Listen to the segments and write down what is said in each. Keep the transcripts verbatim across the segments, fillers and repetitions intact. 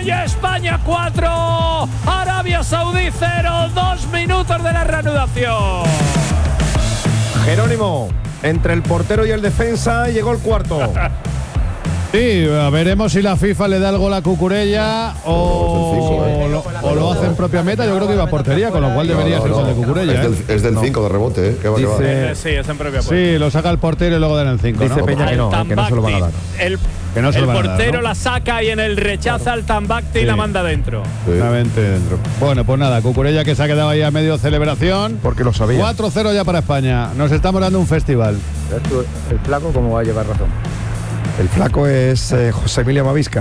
Cucurella. España cuatro, Arabia Saudí cero, dos minutos de la reanudación. Jerónimo, entre el portero y el defensa llegó el cuarto. Sí, veremos si la FIFA le da el gol a Cucurella o, o, lo, o lo hace en propia meta. Yo creo que iba a portería, con lo cual debería ser no, no, gol de Cucurella. Es del cinco no. de rebote, ¿eh? ¿Qué va, Dice, qué va? Sí, es en propia puerta. Sí, lo saca el portero y luego dan el cinco. Dice ¿no? Peña que no, que no se lo van a dar. El, que no se el lo van portero a dar, ¿no? la saca y en el rechaza al Tambacti y sí. la manda dentro. Sí. dentro. Bueno, pues nada, Cucurella que se ha quedado ahí a medio celebración. Porque lo sabía. cuatro cero ya para España. Nos estamos dando un festival. El flaco, ¿cómo va a llevar razón? El flaco es eh, José Emilio Mavisca.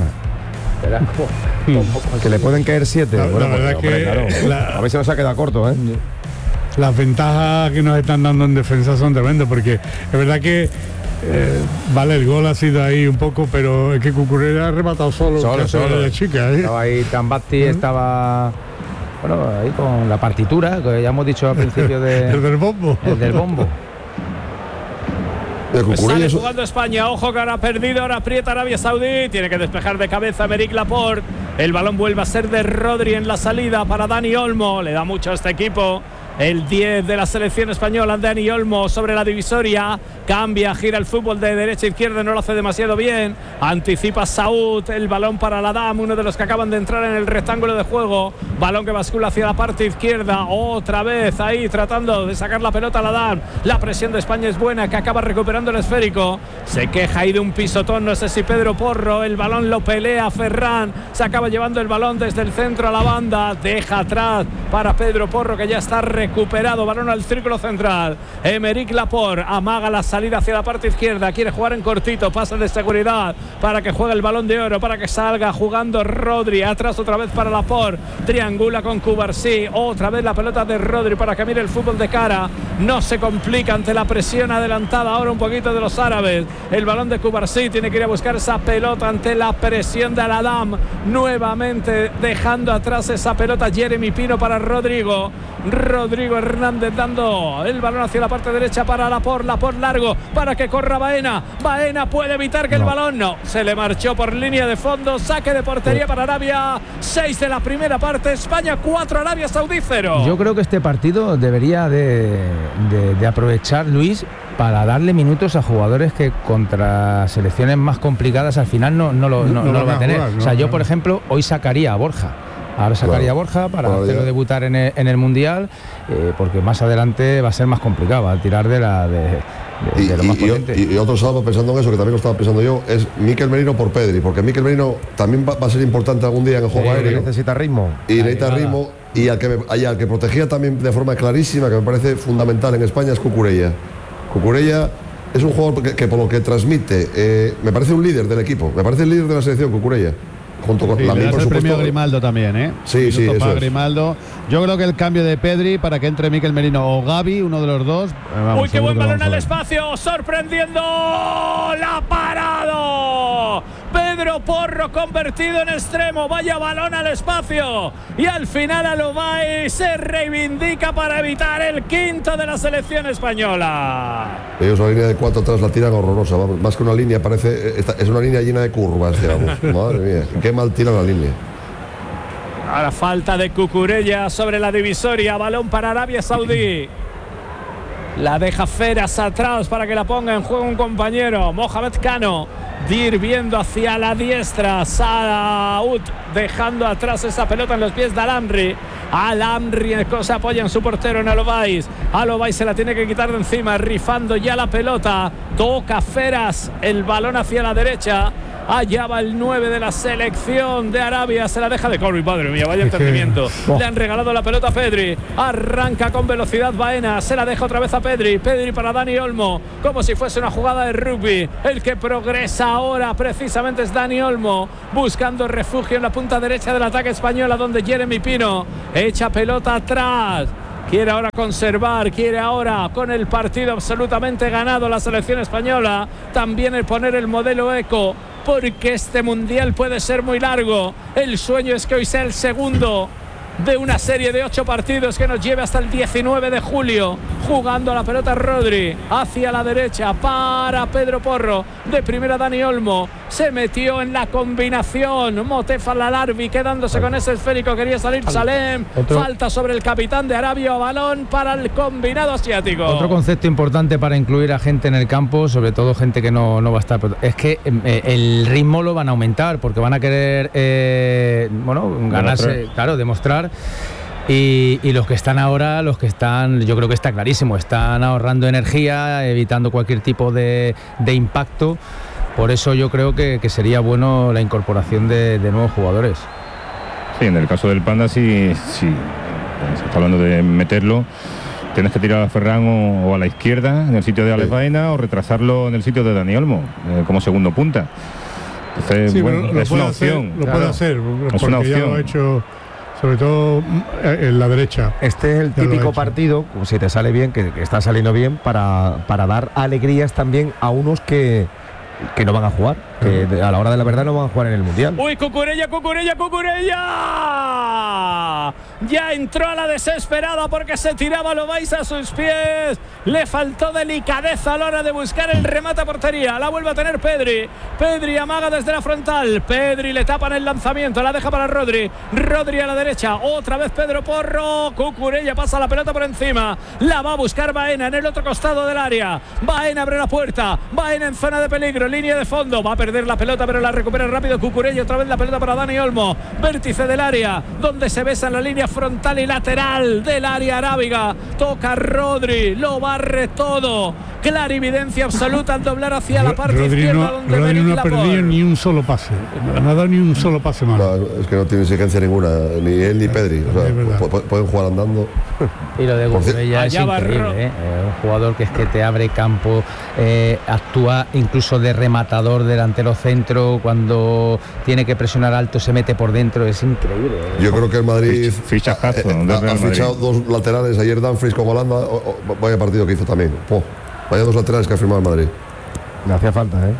Que le pueden caer siete. La, bueno, la verdad pues, hombre, que claro. la, a ver si nos ha quedado corto, ¿eh? Las ventajas que nos están dando en defensa son tremendas, porque es verdad que eh, vale, el gol ha sido ahí un poco, pero es que Cucurella ha rematado solo, solo, solo. De la chica, ¿eh? Estaba ahí Tambacti, ¿Mm? estaba bueno, ahí con la partitura, que ya hemos dicho al principio de el del bombo. El del bombo. Pues sale jugando España, ojo que ahora ha perdido, ahora aprieta Arabia Saudí, tiene que despejar de cabeza Aymeric Laporte, el balón vuelve a ser de Rodri en la salida para Dani Olmo, le da mucho a este equipo. El diez de la selección española, Dani Olmo, sobre la divisoria, cambia, gira el fútbol de derecha a izquierda, no lo hace demasiado bien, anticipa Saúd, el balón para Ladam, uno de los que acaban de entrar en el rectángulo de juego, balón que bascula hacia la parte izquierda, otra vez ahí tratando de sacar la pelota a Ladam, la presión de España es buena, que acaba recuperando el esférico, se queja ahí de un pisotón, no sé si Pedro Porro, el balón lo pelea Ferran, se acaba llevando el balón desde el centro a la banda, deja atrás para Pedro Porro que ya está recuperado, balón al círculo central, Aymeric Laporte amaga la salida hacia la parte izquierda, quiere jugar en cortito, pasa de seguridad para que juegue el balón de oro, para que salga jugando Rodri, atrás otra vez para Laporte, triangula con Cubarsí, otra vez la pelota de Rodri para que mire el fútbol de cara, no se complica ante la presión adelantada ahora un poquito de los árabes, el balón de Cubarsí tiene que ir a buscar esa pelota ante la presión de Al-Adam, nuevamente dejando atrás esa pelota Jeremy Pino para Rodrigo, Rodrigo Hernández dando el balón hacia la parte derecha para Laporte, Laporte largo para que corra Baena, Baena puede evitar que no. el balón no, se le marchó por línea de fondo, saque de portería para Arabia, seis de la primera parte, España cuatro, Arabia Saudí cero. Yo creo que este partido debería de, de, de aprovechar Luis para darle minutos a jugadores que contra selecciones más complicadas al final no, no, lo, no, no, no lo va a tener, jugar, no, o sea yo por ejemplo hoy sacaría a Borja. Ahora sacaría claro, a Borja para claro, hacerlo ya. debutar en el, en el Mundial, eh, porque más adelante va a ser más complicado al tirar de la de, de, y, de lo más y, potente. Y, y otro salvo pensando en eso, que también lo estaba pensando yo, es Mikel Merino por Pedri, porque Mikel Merino también va, va a ser importante algún día en el juego sí, aéreo. Necesita ritmo. Y necesita ritmo. Y al que, me, y al que protegía también de forma clarísima, que me parece fundamental en España, es Cucurella. Cucurella es un jugador que, que por lo que transmite, eh, me parece un líder del equipo, me parece el líder de la selección, Cucurella. Junto con sí, la le das por el supuesto, premio a Grimaldo también, ¿eh? Sí, sí, eso para es. Grimaldo. Yo creo que el cambio de Pedri para que entre Mikel Merino o Gavi, uno de los dos. Vamos, uy, qué buen balón al espacio, sorprendiendo, la ha parado Pedro Porro, convertido en extremo, vaya balón al espacio, y al final Alobay se reivindica para evitar el quinto de la selección española. Ellos la línea de cuatro atrás la tiran horrorosa, vamos, más que una línea, parece, es una línea llena de curvas, digamos. Madre mía, qué mal tira la línea. Ahora falta de Cucurella sobre la divisoria, balón para Arabia Saudí. La deja Feras atrás para que la ponga en juego un compañero, Mohamed Cano, Dir viendo hacia la diestra, Saúd dejando atrás esa pelota en los pies de Al-Amri. Al-Amri se apoya en su portero, en Alobais. Alobais se la tiene que quitar de encima, rifando ya la pelota, toca Feras, el balón hacia la derecha. Allá va el nueve de la selección de Arabia, se la deja de Corby, madre mía, vaya entendimiento. Le han regalado la pelota a Pedri, arranca con velocidad Baena, se la deja otra vez a Pedri, Pedri para Dani Olmo, como si fuese una jugada de rugby. El que progresa ahora precisamente es Dani Olmo, buscando refugio en la punta derecha del ataque española, donde Jeremy Pino echa pelota atrás. Quiere ahora conservar, quiere ahora con el partido absolutamente ganado la selección española, también el poner el modelo eco, porque este mundial puede ser muy largo. El sueño es que hoy sea el segundo de una serie de ocho partidos que nos lleve hasta el diecinueve de julio, jugando a la pelota Rodri hacia la derecha para Pedro Porro, de primera Dani Olmo, se metió en la combinación. Motefa Lalarbi quedándose con ese esférico, quería salir Salem. Otro. Falta sobre el capitán de Arabia, balón para el combinado asiático. Otro concepto importante para incluir a gente en el campo, sobre todo gente que no, no va a estar, es que eh, el ritmo lo van a aumentar porque van a querer eh, bueno, ganarse, demostrar. claro, demostrar. Y, y los que están ahora, los que están, yo creo que está clarísimo, están ahorrando energía, evitando cualquier tipo de, de impacto. Por eso yo creo que, que sería bueno la incorporación de, de nuevos jugadores. Sí, en el caso del Panda, sí, sí, se está hablando de meterlo. Tienes que tirar a Ferran o, o a la izquierda en el sitio de Alex Baena, o retrasarlo en el sitio de Dani Olmo eh, como segundo punta. Entonces, sí, bueno, es una hacer, opción. Lo claro. puede hacer, es una opción. Ya lo ha hecho, sobre todo en la derecha. Este es el típico partido, si te sale bien, que, que está saliendo bien, para, para dar alegrías también a unos que, que no van a jugar, que a la hora de la verdad no van a jugar en el Mundial. ¡Uy, Cucurella, Cucurella, Cucurella! Ya entró a la desesperada porque se tiraba lo vais a sus pies. Le faltó delicadeza a la hora de buscar el remate a portería. La vuelve a tener Pedri. Pedri amaga desde la frontal. Pedri le tapan el lanzamiento. La deja para Rodri. Rodri a la derecha. Otra vez Pedro Porro. Cucurella pasa la pelota por encima. La va a buscar Baena en el otro costado del área. Baena abre la puerta. Baena en zona de peligro. Línea de fondo. Va a perder la pelota, pero la recupera rápido Cucurella. Otra vez la pelota para Dani Olmo. Vértice del área, donde se besa en la línea frontal y lateral del área arábiga. Toca Rodri, lo barre todo. Clarividencia absoluta al doblar hacia la parte Rodri izquierda, no, donde Rodri no ha Laport. perdido ni un solo pase. No ha dado ni un solo pase más. No, es que no tiene exigencia ninguna, ni él ni Pedri. O sea, pu- pueden jugar andando. Y lo de Cucurella es increíble, ¿eh? Eh, un jugador que es que te abre campo, eh, actúa incluso de rematador, delantero centro, cuando tiene que presionar alto se mete por dentro, es increíble. ¿eh? Yo creo que el Madrid Fichajazo, eh, ha, ha fichado dos laterales ayer, Dumfries con Holanda. O, o, vaya partido que hizo también. Po, vaya dos laterales que ha firmado el Madrid. Le hacía falta, ¿eh?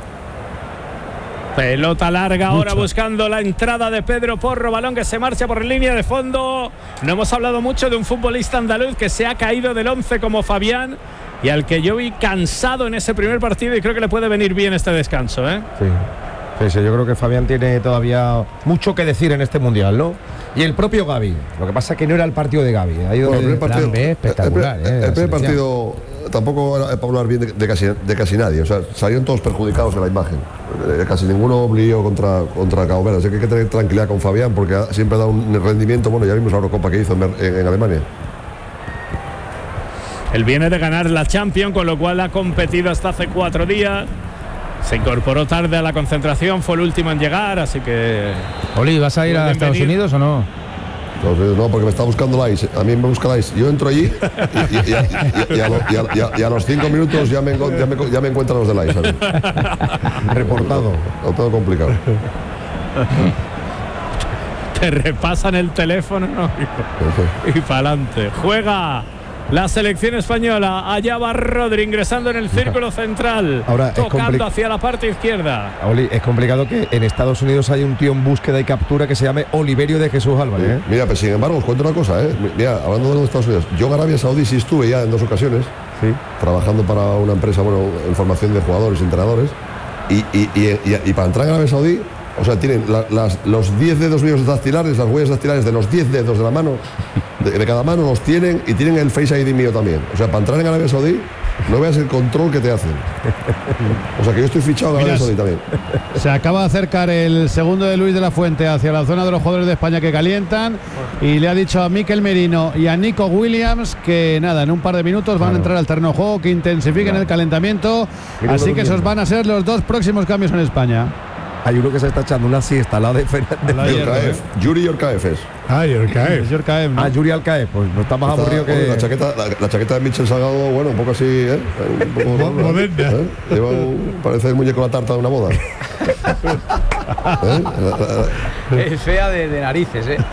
Pelota larga ahora Mucho. buscando la entrada de Pedro Porro, balón que se marcha por línea de fondo. No hemos hablado mucho de un futbolista andaluz que se ha caído del once como Fabián y al que yo vi cansado en ese primer partido y creo que le puede venir bien este descanso, ¿eh? Sí. Sí, sí, yo creo que Fabián tiene todavía mucho que decir en este Mundial, ¿no? Y el propio Gavi. Lo que pasa es que no era el partido de Gavi. Ahí donde Bueno, el primer partido, B, espectacular, el, eh, el, la el primer selección. partido tampoco era para hablar bien de, de, casi, de casi nadie. O sea, salieron todos perjudicados en la imagen. Eh, casi ninguno brilló contra, contra Cabo Verde. Así que hay que tener tranquilidad con Fabián porque ha, siempre da un rendimiento. Bueno, ya vimos la Eurocopa que hizo en, en, en Alemania. Él viene de ganar la Champions, con lo cual ha competido hasta hace cuatro días. Se incorporó tarde a la concentración, fue el último en llegar, así que... Oli, ¿vas a ir a Estados venir. Unidos o no? Entonces, no, porque me está buscando la I C E. A mí me busca la I C E. Yo entro allí y, y, y, y, y, a, lo, y, a, y, a, y a los cinco minutos ya me, ya me, ya me encuentran los de la I C E. reportado. Lo tengo complicado. Te repasan el teléfono, ¿no? Y, y para adelante. Juega la selección española. Allá va Rodri ingresando en el círculo central. Ahora, es tocando compli- hacia la parte izquierda. Oli, es complicado que en Estados Unidos haya un tío en búsqueda y captura que se llame Oliverio de Jesús Álvarez, ¿eh? Mira, pues sin embargo, os cuento una cosa, ¿eh? Mira, hablando de los Estados Unidos, yo en Arabia Saudí sí estuve ya en dos ocasiones, Sí. trabajando para una empresa, bueno, en formación de jugadores y entrenadores, y, y, y, y, y para entrar en Arabia Saudí, o sea, tienen la, las, los diez dedos míos dactilares, las huellas dactilares de los diez dedos de la mano, de, de cada mano los tienen, y tienen el Face I D mío también. O sea, para entrar en Arabia Saudí, no veas el control que te hacen. O sea, que yo estoy fichado en Arabia Saudí también. Se acaba de acercar el segundo de Luis de la Fuente hacia la zona de los jugadores de España que calientan y le ha dicho a Mikel Merino y a Nico Williams que nada, en un par de minutos van a entrar al terreno de juego, que intensifiquen el calentamiento, así que esos van a ser los dos próximos cambios en España. Hay uno que se está echando una siesta al lado de Fernández. Yorkaev, Yuri Yorkaev es. Ah, Yorkaev. Es Yorkaev, ¿no? Ah, Yuri Alcaez, pues no está más Está- aburrido bueno, que... la, chaqueta, la, la chaqueta de Michel Salgado, bueno, un poco así, ¿eh? Un poco Mo- moderna. ¿eh? Lleva un- parece el muñeco de la tarta de una boda. ¿Eh? La- la- Es fea de, de narices, ¿eh?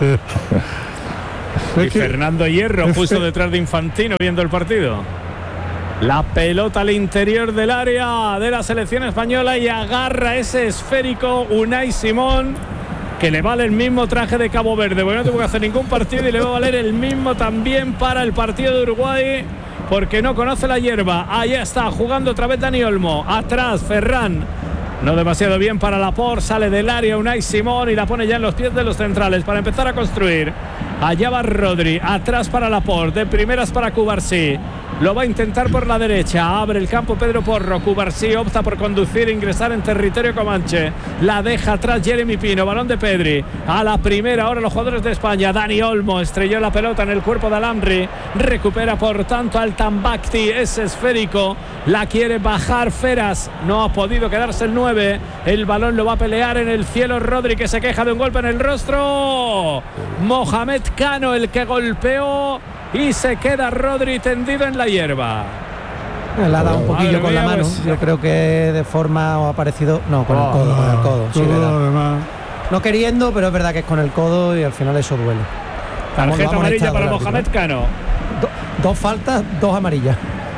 Y Fernando Hierro justo detrás de Infantino viendo el partido. La pelota al interior del área de la selección española y agarra ese esférico Unai Simón, que le vale el mismo traje de Cabo Verde. Bueno, no tuvo que hacer ningún partido y le va a valer el mismo también para el partido de Uruguay, porque no conoce la hierba. Allá está jugando otra vez Dani Olmo. Atrás Ferran. No demasiado bien para Laporte, sale del área Unai Simón y la pone ya en los pies de los centrales para empezar a construir. Allá va Rodri, atrás para Laporte, de primeras para Cubarsí. Lo va a intentar por la derecha, abre el campo Pedro Porro. Cubarsí opta por conducir, ingresar en territorio comanche. La deja atrás Jeremy Pino, balón de Pedri. A la primera ahora los jugadores de España. Dani Olmo estrelló la pelota en el cuerpo de Alamri. Recupera por tanto al Tambacti, es esférico. La quiere bajar Feras, no ha podido quedarse el nueve. El balón lo va a pelear en el cielo Rodri, que se queja de un golpe en el rostro. Mohamed Cano el que golpeó. Y se queda Rodri tendido en la hierba. Le ha dado un poquillo con la mano. Yo creo que de forma o ha parecido. No, con el codo, con el codo. Sí, no queriendo, pero es verdad que es con el codo y al final eso duele. Tarjeta amarilla para Mohamed Cano. Do, dos faltas, dos amarillas.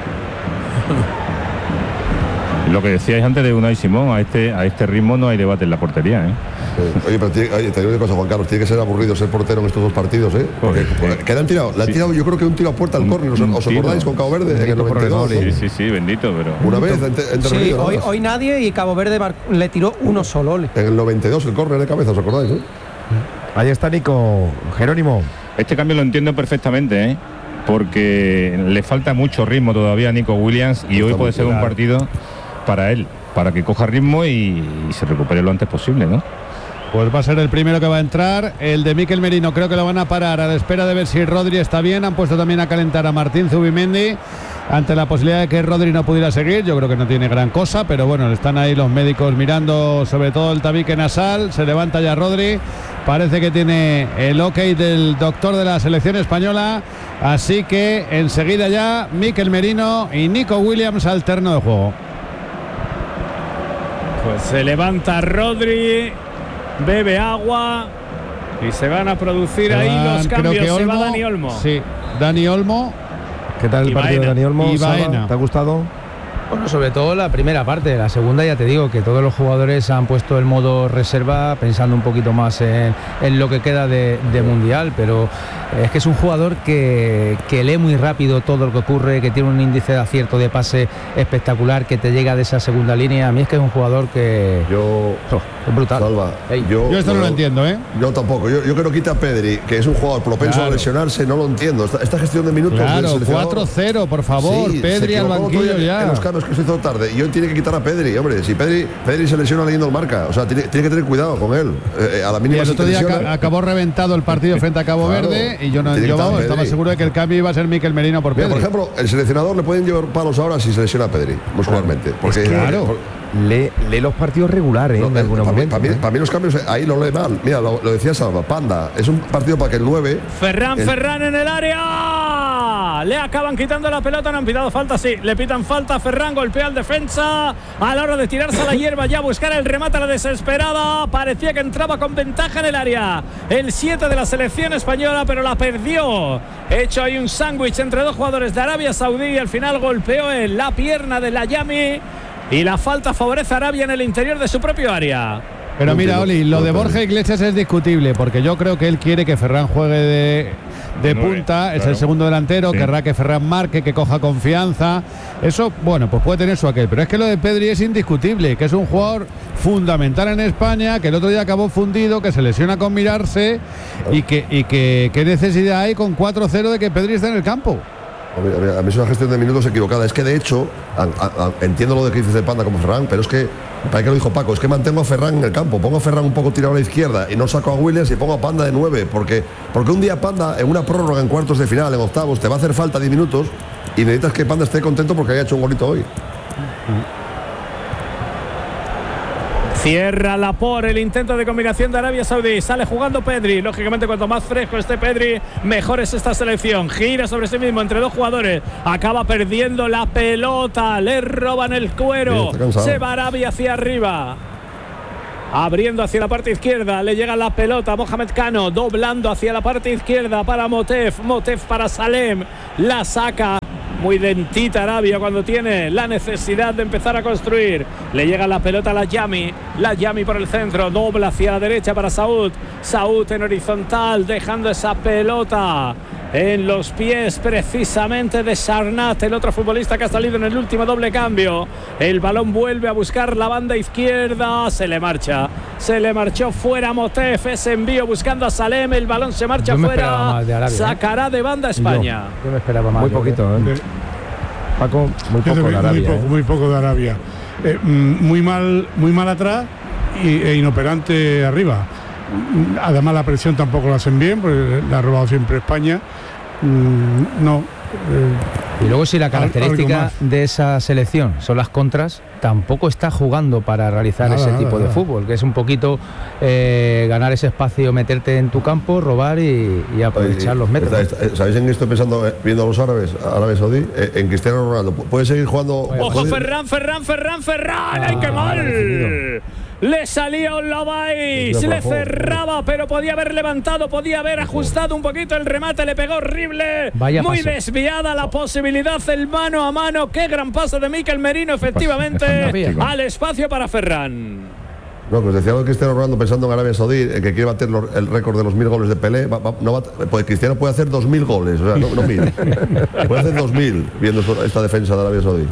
Lo que decíais antes de Unai Simón, a este, a este ritmo no hay debate en la portería, ¿eh? Oye, pero tiene, oye, te digo una cosa, Juan Carlos, tiene que ser aburrido ser portero en estos dos partidos, ¿eh? Porque, porque, ¿qué le han tirado? Le han tirado, yo creo que un tiro a puerta al córner, ¿os, ¿os acordáis con Cabo Verde en el noventa y dos? Sí, sí, sí, bendito, pero... Una vez, en, en sí, hoy, hoy nadie y Cabo Verde le tiró uno solo. En el noventa y dos el córner de cabeza, ¿os acordáis? ¿eh? Ahí está Nico. Jerónimo. Este cambio lo entiendo perfectamente, ¿eh? Porque le falta mucho ritmo todavía a Nico Williams y hoy puede ser un partido para él, para que coja ritmo y, y se recupere lo antes posible, ¿no? Pues va a ser el primero que va a entrar, el de Mikel Merino. Creo que lo van a parar a la espera de ver si Rodri está bien. Han puesto también a calentar a Martín Zubimendi ante la posibilidad de que Rodri no pudiera seguir. Yo creo que no tiene gran cosa, pero bueno, están ahí los médicos mirando sobre todo el tabique nasal. Se levanta ya Rodri, parece que tiene el ok del doctor de la selección española, así que enseguida ya Mikel Merino y Nico Williams al terreno de juego. Pues se levanta Rodri, bebe agua y se van a producir se ahí van, los cambios. Que Olmo, se va Dani Olmo. Sí, Dani Olmo. ¿Qué tal el partido de Dani Olmo? Y Baena. ¿Te ha gustado? Bueno, sobre todo la primera parte. La segunda ya te digo que todos los jugadores han puesto el modo reserva pensando un poquito más en, en lo que queda de, de Mundial, pero es que es un jugador que, que lee muy rápido todo lo que ocurre, que tiene un índice de acierto de pase espectacular, que te llega de esa segunda línea. A mí es que es un jugador que... Yo... Oh, es brutal. Salva, yo, yo esto no, no lo entiendo, ¿eh? Yo tampoco. Yo, yo creo que quita a Pedri, que es un jugador propenso claro. a lesionarse, no lo entiendo. Esta, esta gestión de minutos... Claro, cuatro cero, por favor. Sí, Pedri al banquillo ya. En los cambios que se hizo tarde. Y hoy tiene que quitar a Pedri, hombre. Si Pedri, Pedri se lesiona leyendo el marca, o sea, tiene, tiene que tener cuidado con él. Eh, a la mínima. Y el otro día lesiona, acabó reventado el partido frente a Cabo claro, Verde y yo no yo, vamos, estaba seguro de que el cambio iba a ser Mikel Merino por Pedri. Mira, por ejemplo, el seleccionador le pueden llevar palos ahora si se lesiona a Pedri, muscularmente. Porque es que, claro. Por, Lee, lee los partidos regulares no, en algunos para, momentos. Mí, para, mí, para mí los cambios ahí lo lee mal. Mira, lo, lo decía Salva, Panda. Es un partido para que el nueve. Ferran, el... Ferran en el área. Le acaban quitando la pelota, no han pitado falta, sí. Le pitan falta, Ferran golpea al defensa. A la hora de tirarse a la hierba ya buscar el remate a la desesperada. Parecía que entraba con ventaja en el área el siete de la selección española, pero la perdió. Hecho ahí un sándwich entre dos jugadores de Arabia Saudí y al final golpeó en la pierna de Layami. Y la falta favorece a Arabia en el interior de su propio área. Pero mira, Oli, lo de Borja Iglesias es discutible, porque yo creo que él quiere que Ferran juegue de, de punta, es el segundo delantero, sí. Querrá que Ferran marque, que coja confianza. Eso, bueno, pues puede tener su aquel. Pero es que lo de Pedri es indiscutible, que es un jugador fundamental en España, que el otro día acabó fundido, que se lesiona con mirarse y que, y que qué necesidad hay con cuatro cero de que Pedri esté en el campo. A mí es una gestión de minutos equivocada. Es que de hecho, a, a, a, entiendo lo de que dices de Panda como Ferran, pero es que, para que lo dijo Paco, es que mantengo a Ferran en el campo. Pongo a Ferran un poco tirado a la izquierda y no saco a Williams y pongo a Panda de nueve. Porque, porque un día Panda, en una prórroga en cuartos de final, en octavos, te va a hacer falta diez minutos y necesitas que Panda esté contento porque haya hecho un golito hoy. Cierra Laporte el intento de combinación de Arabia Saudí. Sale jugando Pedri. Lógicamente, cuanto más fresco esté Pedri, mejor es esta selección. Gira sobre sí mismo entre dos jugadores. Acaba perdiendo la pelota. Le roban el cuero. Se va Arabia hacia arriba. Abriendo hacia la parte izquierda. Le llega la pelota. Mohamed Cano doblando hacia la parte izquierda para Motef. Motef para Salem. La saca. Muy lentita Arabia cuando tiene la necesidad de empezar a construir. Le llega la pelota a la Yami. La Yami por el centro. Dobla hacia la derecha para Saúd. Saúd en horizontal, dejando esa pelota en los pies precisamente de Sarnat, el otro futbolista que ha salido en el último doble cambio. El balón vuelve a buscar la banda izquierda, se le marcha, se le marchó fuera Motef, ese envío buscando a Salem, el balón se marcha fuera, de Arabia, sacará ¿eh? de banda España. Yo, yo me esperaba más. Muy poquito, ¿eh? De, Paco, muy poco de, de Arabia. Muy poco, ¿eh? muy poco de Arabia. Eh, muy mal, muy mal atrás y, e inoperante arriba. Además la presión tampoco la hacen bien, porque la ha robado siempre España. Mm, no. Eh, y luego si la característica de esa selección son las contras, tampoco está jugando para realizar nada, ese nada, tipo nada. de fútbol, que es un poquito eh, ganar ese espacio, meterte en tu campo, robar y, y aprovechar Oye, los metros. Está, está, ¿Sabéis en qué estoy pensando, eh, viendo a los árabes, árabes saudí? Eh, en Cristiano Ronaldo. ¿Puede seguir jugando? ¡Ojo, Ferran, Ferran, Ferran, Ferran! ¡Ay, qué mal! Le salía un Lavais, le cerraba, pero podía haber levantado, podía haber ajustado un poquito el remate, le pegó horrible. Vaya Muy paso. desviada la posibilidad, el mano a mano. Qué gran paso de Mikel Merino, efectivamente, al espacio para Ferran. No, pues decía que Cristiano Ronaldo pensando en Arabia Saudí, eh, que quiere bater los, el récord de los mil goles de Pelé. Va, va, no va, pues Cristiano puede hacer dos mil goles, o sea, no, no mil. Puede hacer dos mil viendo esta defensa de Arabia Saudí.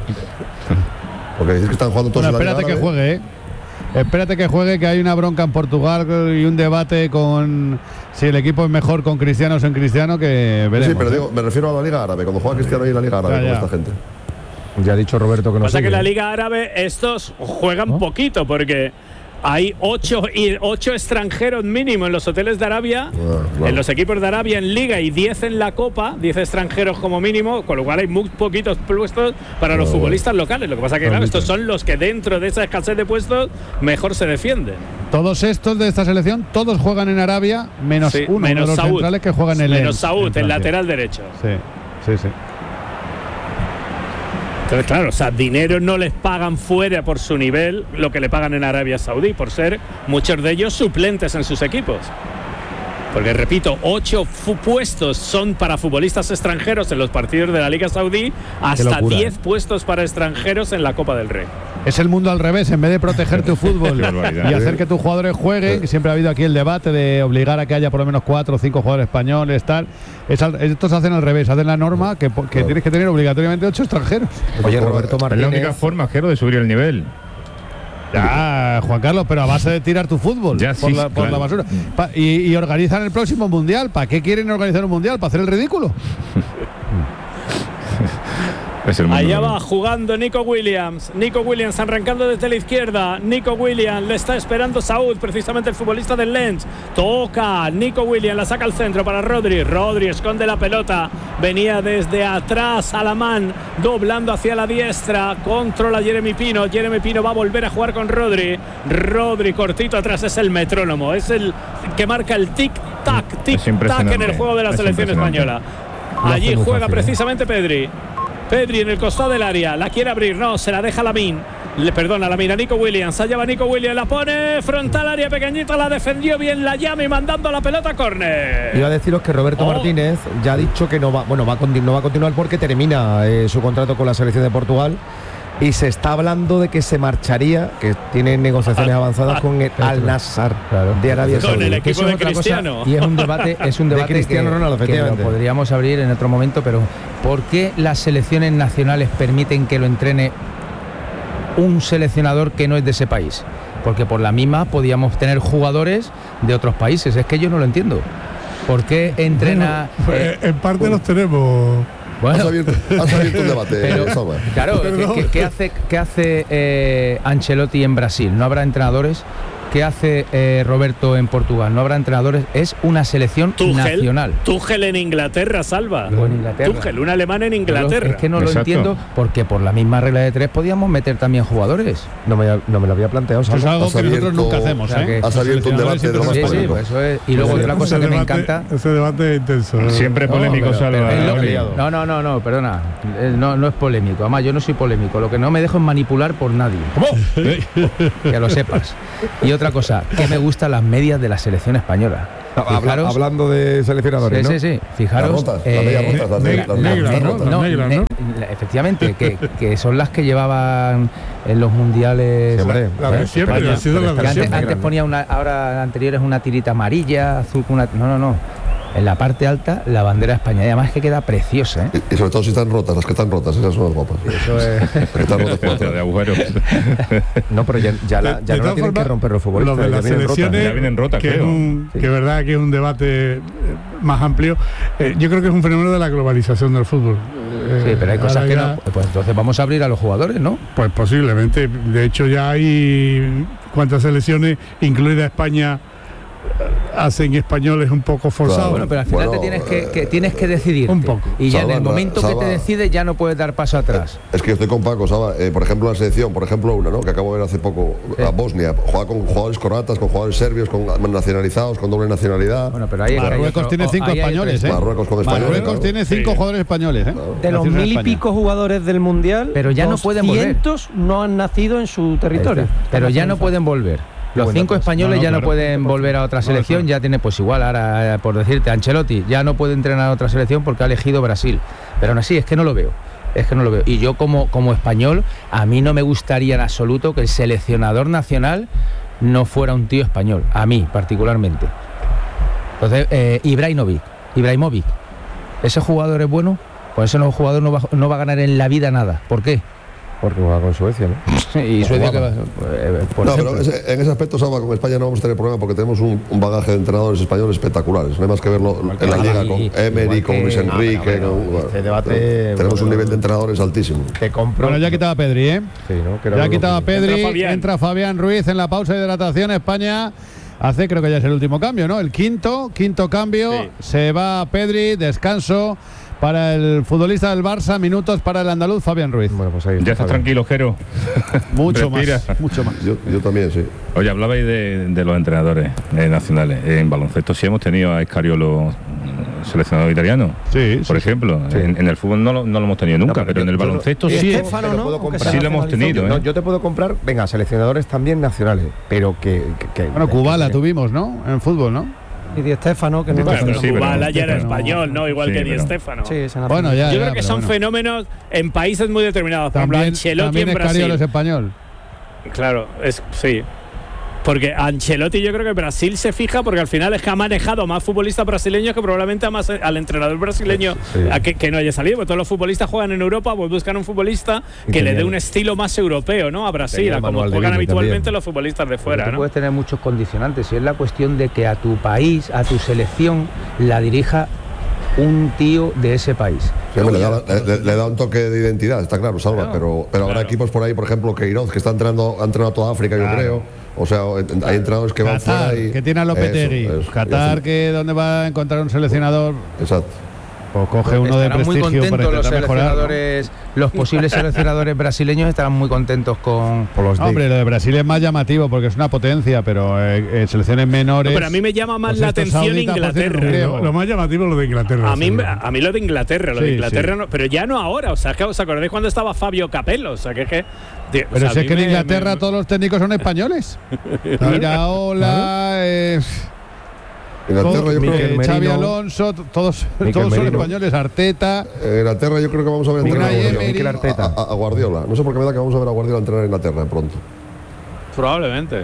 Porque decís que están jugando todos bueno, en la espérate Liga que Árabe. juegue, ¿eh? Espérate que juegue, que hay una bronca en Portugal y un debate con si el equipo es mejor con Cristiano o sin Cristiano, que veremos. Sí, pero digo, me refiero a la Liga Árabe, cuando juega Cristiano ahí en la Liga Árabe, ya, ya. con esta gente. Ya ha dicho Roberto que no pasa sigue. que en la Liga Árabe estos juegan ¿no? poquito, porque hay ocho, y ocho extranjeros mínimo en los hoteles de Arabia, ah, claro. en los equipos de Arabia en Liga y diez en la Copa, diez extranjeros como mínimo, con lo cual hay muy poquitos puestos para los oh, futbolistas locales. Lo que pasa que, claro, estos son los que dentro de esa escasez de puestos mejor se defienden. Todos estos de esta selección, todos juegan en Arabia, menos sí, uno menos de los Saúd, centrales que juegan en el Menos Saúd, el lateral derecho. Sí, sí, sí. Entonces, claro, o sea, dinero no les pagan fuera por su nivel lo que le pagan en Arabia Saudí, por ser muchos de ellos suplentes en sus equipos. Porque, repito, ocho puestos son para futbolistas extranjeros en los partidos de la Liga Saudí, hasta diez puestos para extranjeros en la Copa del Rey. Es el mundo al revés, en vez de proteger tu fútbol y hacer que tus jugadores jueguen, que siempre ha habido aquí el debate de obligar a que haya por lo menos cuatro o cinco jugadores españoles, tal. Es al, estos hacen al revés, hacen la norma que, que claro. tienes que tener obligatoriamente ocho extranjeros. Oye, Roberto Martínez. Es la única forma, Jero, de subir el nivel. Ya, Juan Carlos, pero a base de tirar tu fútbol ya, por, sí, la, por claro. la basura. Pa, y, y organizan el próximo mundial. ¿Para qué quieren organizar un mundial? ¿Para hacer el ridículo? Allá va jugando Nico Williams. Nico Williams arrancando desde la izquierda. Nico Williams le está esperando Saúd, precisamente el futbolista del Lens. Toca Nico Williams, la saca al centro para Rodri. Rodri esconde la pelota. Venía desde atrás Alamán, doblando hacia la diestra. Controla Jeremy Pino. Jeremy Pino va a volver a jugar con Rodri. Rodri cortito atrás, es el metrónomo. Es el que marca el tic-tac, tic-tac en el juego de la es selección española. Allí juega precisamente Pedri. Pedri en el costado del área, la quiere abrir, no, se la deja Lamine. Le perdona, la mira Nico Williams, allá va Nico Williams, la pone frontal área pequeñita, la defendió bien la llama y mandando la pelota a córner. Iba a deciros que Roberto oh. Martínez ya ha dicho que no va, bueno, va a, no va a continuar porque termina eh, su contrato con la selección de Portugal. Y se está hablando de que se marcharía, que tiene negociaciones ah, avanzadas ah, con el Al Nassr claro. de Arabia Saudí. Con el equipo es de Cristiano. Cosa, y es un debate, es un debate de Cristiano que, Ronaldo, que lo podríamos abrir en otro momento, pero ¿por qué las selecciones nacionales permiten que lo entrene un seleccionador que no es de ese país? Porque por la misma podíamos tener jugadores de otros países. Es que yo no lo entiendo. ¿Por qué entrena? Bueno, pues, eh, en parte bueno. los tenemos. Bueno, has abierto, has abierto un debate. Pero, claro, ¿qué, qué, qué hace, qué hace eh, Ancelotti en Brasil? ¿No habrá entrenadores? ¿Qué hace eh, Roberto en Portugal? ¿No habrá entrenadores? Es una selección Tuchel, nacional. Tuchel en Inglaterra, Salva. O en Inglaterra. Tuchel, un alemán en Inglaterra. Es que no Exacto. lo entiendo, porque por la misma regla de tres podíamos meter también jugadores. No me, no me lo había planteado. Eso es algo que abierto, nosotros nunca hacemos. O sea, ¿eh? Has abierto un debate de lo más sí, polémico. Sí, pues eso es. Y luego ese, otra cosa que debate, me encanta. Ese debate es intenso. ¿no? Siempre no, polémico, pero, Salva. pero, pero, no, no, no, no, perdona. No, no es polémico. Además, yo no soy polémico. Lo que no me dejo es manipular por nadie. ¿Cómo? Que lo sepas. Y otra cosa, que me gustan las medias de la selección española. Fijaros, hablando de seleccionadores, sí, ¿no? sí, sí. Fijaros. Las rotas, eh, las medias rotas, las negras, las negras, ¿no? rotas. Las negras, ¿no? Ne, efectivamente, que, que son las que llevaban en los mundiales. Sí, hombre, la de siempre, ha sido la de antes, siempre. antes ponía una, ahora anterior es una tirita amarilla, azul con una. No, no, no. en la parte alta la bandera de España. Y además que queda preciosa, ¿eh? Y, y sobre todo si están rotas, las que están rotas, esas son las guapas. Eso es. Las que están rotas por de agujeros. No, pero ya, ya, la, ya de no la tienen forma, que romper los futbolistas. Lo de ya las vienen selecciones, rotas. Ya vienen rotas, que creo. es un, Sí. que verdad que es un debate eh, más amplio. Eh, yo creo que es un fenómeno de la globalización del fútbol. Eh, Sí, pero hay cosas ahora que ya, no. Pues entonces vamos a abrir a los jugadores, ¿no? Pues posiblemente. De hecho, ya hay cuántas selecciones, incluida España, hacen españoles un poco forzados. Bueno, pero al final Bueno, te tienes que, que tienes que decidir. un poco. Y ya en el Salva, momento que Salva. te decides ya no puedes dar paso atrás. Es que yo estoy con Paco, ¿sabes? Eh, por ejemplo, la selección, por ejemplo, una, ¿no? Que acabo de ver hace poco, a Bosnia, juega con jugadores croatas, con jugadores serbios, con nacionalizados, con doble nacionalidad. Bueno, pero ahí Marruecos tiene cinco ahí hay españoles, tres. ¿eh? Marruecos con españoles. Marruecos claro. tiene cinco Sí. jugadores españoles, ¿eh? De los Nacidos en mil y España. pico jugadores del Mundial, Pero ya no pueden volver. doscientos no han nacido en su territorio. Pero ya no pueden volver. Los Bueno, cinco pues, españoles no, no, ya no claro. pueden volver a otra selección, eso. ya tiene pues igual, ahora por decirte, Ancelotti ya no puede entrenar a otra selección porque ha elegido Brasil. Pero aún así es que no lo veo. Es que no lo veo. Y yo como, como español, a mí no me gustaría en absoluto que el seleccionador nacional no fuera un tío español. A mí, particularmente. Entonces, eh, Ibrahimovic, Ibrahimovic, ¿ese jugador es bueno? Pues ese jugador no va, no va a ganar en la vida nada. ¿Por qué? Porque juega con Suecia, ¿no? Y Suecia que va, eh, por No, ejemplo. pero ese- en ese aspecto, Salva, con España no vamos a tener problema porque tenemos un, un bagaje de entrenadores españoles espectaculares. No hay más que verlo en la liga con Emery, con Luis Enrique. no, con- este debate, tenemos bueno, un nivel de entrenadores altísimo. Te compro. Bueno, ya quitaba Pedri, ¿eh? Sí, ¿no? Que era Ya lo quitaba que- Pedri, Entra Fabián. entra Fabián Ruiz en la pausa de hidratación. España hace, creo que ya es el último cambio, ¿no? El quinto, quinto cambio. Sí. Se va Pedri, descanso para el futbolista del Barça, minutos para el andaluz Fabián Ruiz. Bueno, pues ahí Ya está estás Fabián. tranquilo, Jero. Mucho Respira. más, mucho más. Yo, yo también, sí. Oye, hablabais de, de los entrenadores eh, nacionales. En baloncesto sí hemos tenido a Escariolo, mm, seleccionador italiano, Sí, por sí, ejemplo. Sí. En, en el fútbol no lo, no lo hemos tenido nunca, pero pero, yo- en el yo no- baloncesto Y sí. Estefano, pero ¿no? puedo Aunque comprar. se Sí lo hemos nacionalizó. tenido, ¿eh? No, yo te puedo comprar, venga, seleccionadores también nacionales, pero que. que- que- Bueno, que- Kubala que- tuvimos, ¿no? En fútbol, ¿no? Y Di Stéfano, que no Di Claro, pero Sí, pero- Kubala ya era pero- español, ¿no? Igual Sí, que Di pero- Stéfano. Sí, se Bueno, ya. Yo ya, creo que pero son bueno. fenómenos en países muy determinados. Por ejemplo, También, Ancelotti también en Escariolo Brasil. es español. Claro, es sí. Porque Ancelotti yo creo que Brasil se fija porque al final es que ha manejado más futbolistas brasileños que probablemente a más al entrenador brasileño Sí. a que, que no haya salido. Porque todos los futbolistas juegan en Europa, pues buscan un futbolista Y que le tenía dé el- un estilo más europeo, ¿no? A Brasil, tenía a el como manual de juegan Vini habitualmente también. los futbolistas de Pero fuera, tú ¿no? puedes tener muchos condicionantes y es la cuestión de que a tu país, a tu selección, la dirija un tío de ese país. Sí, hombre, le, da, le- le da un toque de identidad, está claro, Salva, Claro, pero, pero habrá claro. equipos por ahí, por ejemplo, Queiroz, que está entrenando, ha entrenado toda África, yo creo. O sea, en- hay entrenadores que van Qatar, fuera y... que tiene a Lopetegui. Eso, eso. Qatar, que donde va a encontrar un seleccionador, Exacto. o coge uno de Estarán muy prestigio para contentos los intentar mejorar. ¿no? seleccionadores, los posibles seleccionadores brasileños estarán muy contentos con. Por los de- Hombre, lo de Brasil es más llamativo porque es una potencia, pero eh, eh, selecciones menores. No, pero a mí me llama más pues la estos atención sauditas, pues, tienen un Inglaterra. griego. Lo, lo más llamativo es lo de Inglaterra. A mí, seguro. a mí lo de Inglaterra, lo Sí, de Inglaterra, sí. no, pero ya no ahora, o sea, es que os acordáis cuando estaba Fabio Capello, o sea, que es que... tío, o Pero sea, si a es que mí en me- Inglaterra me- todos los técnicos son españoles. Iraola, eh, Inglaterra, yo creo Mikel que, Xavi Merino. Alonso, t- todos, Mikel todos son Merino. españoles. Arteta. en Inglaterra yo creo que vamos a ver Unai entrenar a Emery. Guardiola. Mikel Arteta. A, a- a Guardiola. No sé por qué me da que vamos a ver a Guardiola entrenar en Inglaterra pronto. Probablemente.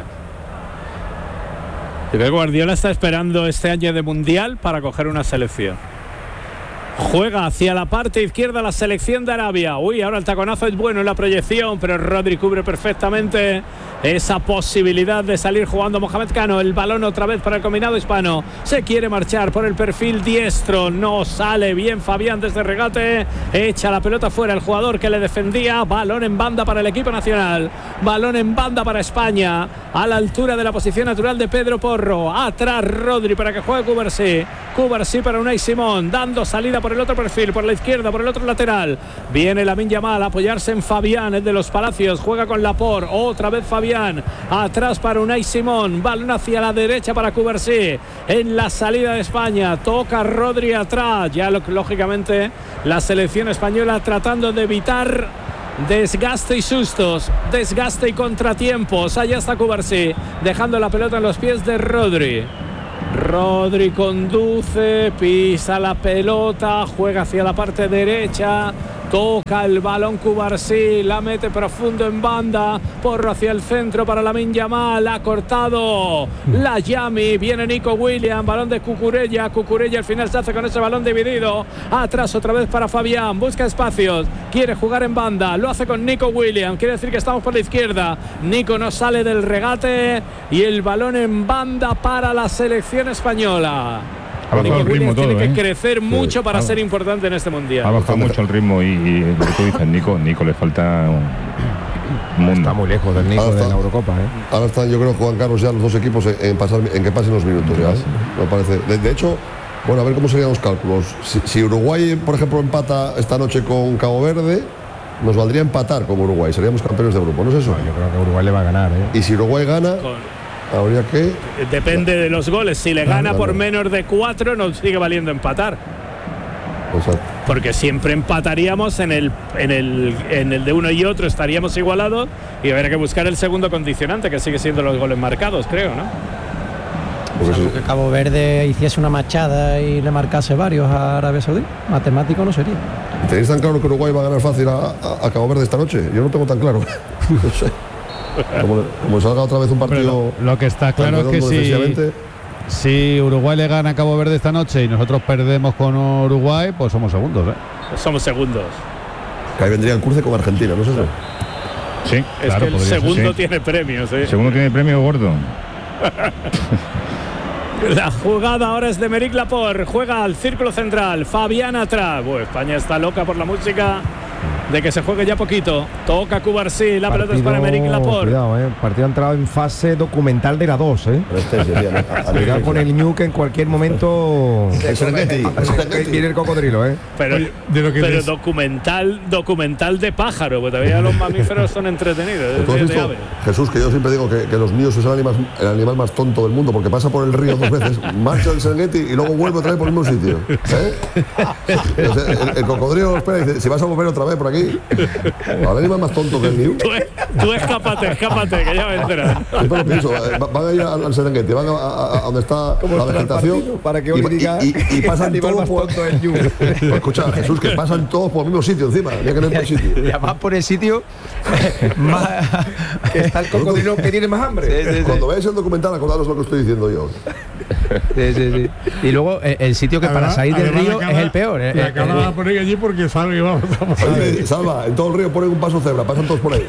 Yo creo que Guardiola está esperando este año de Mundial para coger una selección. Juega hacia la parte izquierda la selección de Arabia. Uy, ahora el taconazo es bueno en la proyección, pero Rodri cubre perfectamente esa posibilidad de salir jugando Mohamed Cano. El balón otra vez para el combinado hispano. Se quiere marchar por el perfil diestro. No sale bien Fabián desde regate. Echa la pelota fuera el jugador que le defendía. Balón en banda para el equipo nacional. Balón en banda para España. A la altura de la posición natural de Pedro Porro. Atrás Rodri para que juegue Cubarsí. Cubarsí para Unai Simón. Dando salida por el otro perfil, por la izquierda, por el otro lateral. Viene Lamine Yamal a apoyarse en Fabián, el de los Palacios. Juega con Laporte. Otra vez Fabián. Atrás para Unai Simón. Balón hacia la derecha para Cubarsí. En la salida de España. Toca Rodri atrás. Ya lo- lógicamente la selección española tratando de evitar desgaste y sustos, desgaste y contratiempos. Allá está Cubarsí, dejando la pelota en los pies de Rodri. Rodri conduce, pisa la pelota, juega hacia la parte derecha, Toca el balón Cubarsí, la mete profundo en banda, Porro hacia el centro para Lamine Yamal, ha cortado la Yami, viene Nico Williams, balón de Cucurella, Cucurella al final se hace con ese balón dividido, atrás otra vez para Fabián, busca espacios, quiere jugar en banda, lo hace con Nico Williams, quiere decir que estamos por la izquierda, Nico no sale del regate y el balón en banda para la selección española. Ha bajado el ritmo todo, tiene ¿eh? que crecer mucho sí, para ha, ser importante en este mundial. Ha bajado mucho el ritmo y, y lo que tú dices, Nico, Nico le falta un mundo. Está muy lejos del Nico Ahora de está. la Eurocopa, ¿eh? Ahora están, yo creo, Juan Carlos, ya los dos equipos en, en pasar, en que pasen los minutos. Ya, ¿eh? Me parece. De, de hecho, bueno, a ver cómo serían los cálculos. Si, si Uruguay, por ejemplo, empata esta noche con Cabo Verde, nos valdría empatar como Uruguay. Seríamos campeones de grupo, ¿no es eso? Yo creo que Uruguay le va a ganar, ¿eh? Y si Uruguay gana, Con- habría que... Depende de los goles. Si le gana Claro. por menos de cuatro, nos sigue valiendo empatar. Exacto. Porque siempre empataríamos en el, en el, en el de uno y otro, estaríamos igualados y habría que buscar el segundo condicionante, que sigue siendo los goles marcados, creo, ¿no? Porque Salvo si- que Cabo Verde hiciese una machada y le marcase varios a Arabia Saudí. Matemático no sería. ¿Tenéis tan claro que Uruguay va a ganar fácil a, a- a Cabo Verde esta noche? Yo no tengo tan claro. No sé. Como, como salga otra vez un Hombre, partido... lo, lo que está claro es que redondo si, defensivamente, si Uruguay le gana a Cabo Verde esta noche y nosotros perdemos con Uruguay, pues somos segundos, ¿eh? Somos segundos. que ahí vendría el cruce con Argentina, ¿no es eso? Sí, Es Claro, que el podría ser, segundo sí. tiene premios, ¿eh? el segundo tiene premio gordo. La jugada ahora es de Meric Laporte. Juega al círculo central. Fabián atrás. Buah, España está loca por la música de que se juegue ya poquito. Toca Cubarsí. La pelota es para Meric Laporte. Cuidado, ¿eh? El partido ha entrado en fase documental de la dos, ¿eh? Anestesia, sí, a- a- Cuidado con el Ñu, que en cualquier momento El Serengeti, el Serengeti. viene el cocodrilo, ¿eh? Pero, Oye, de lo que pero des- documental, documental de pájaro, porque todavía los mamíferos son entretenidos. ¿Tú has de- de visto, aves. Jesús, que yo siempre digo que, que los míos es el animal, el animal más tonto del mundo, porque pasa por el río dos veces, marcha el Serengeti y luego vuelve otra vez por el mismo sitio. ¿Eh? O sea, el, el cocodrilo espera y dice, si vas a volver otra vez por aquí, ahora el animal más tonto que el mío. Tú, tú escápate, escápate, que ya vendrá. Siempre lo pienso, eh, va- van a ir al, al Serengeti, van a, a- a donde está la vegetación para que y, Oli diga y- y- y pasan animal todos más por... tonto del Ñu. Pues escucha, Jesús, que pasan todos por el mismo sitio encima, ya que no hay por sitio. Y además por el sitio más. Que está el cocodrilo que tiene más hambre. Cuando veáis el documental, acordaros lo que estoy diciendo yo. Sí, sí, sí. Y luego eh, el sitio que para Además- salir del además río la es cámara- el peor. eh, La eh, cámara eh, va a poner allí porque sabe que vamos a pasar. Oye, Salva, en todo el río ponen un paso cebra, pasan todos por ahí.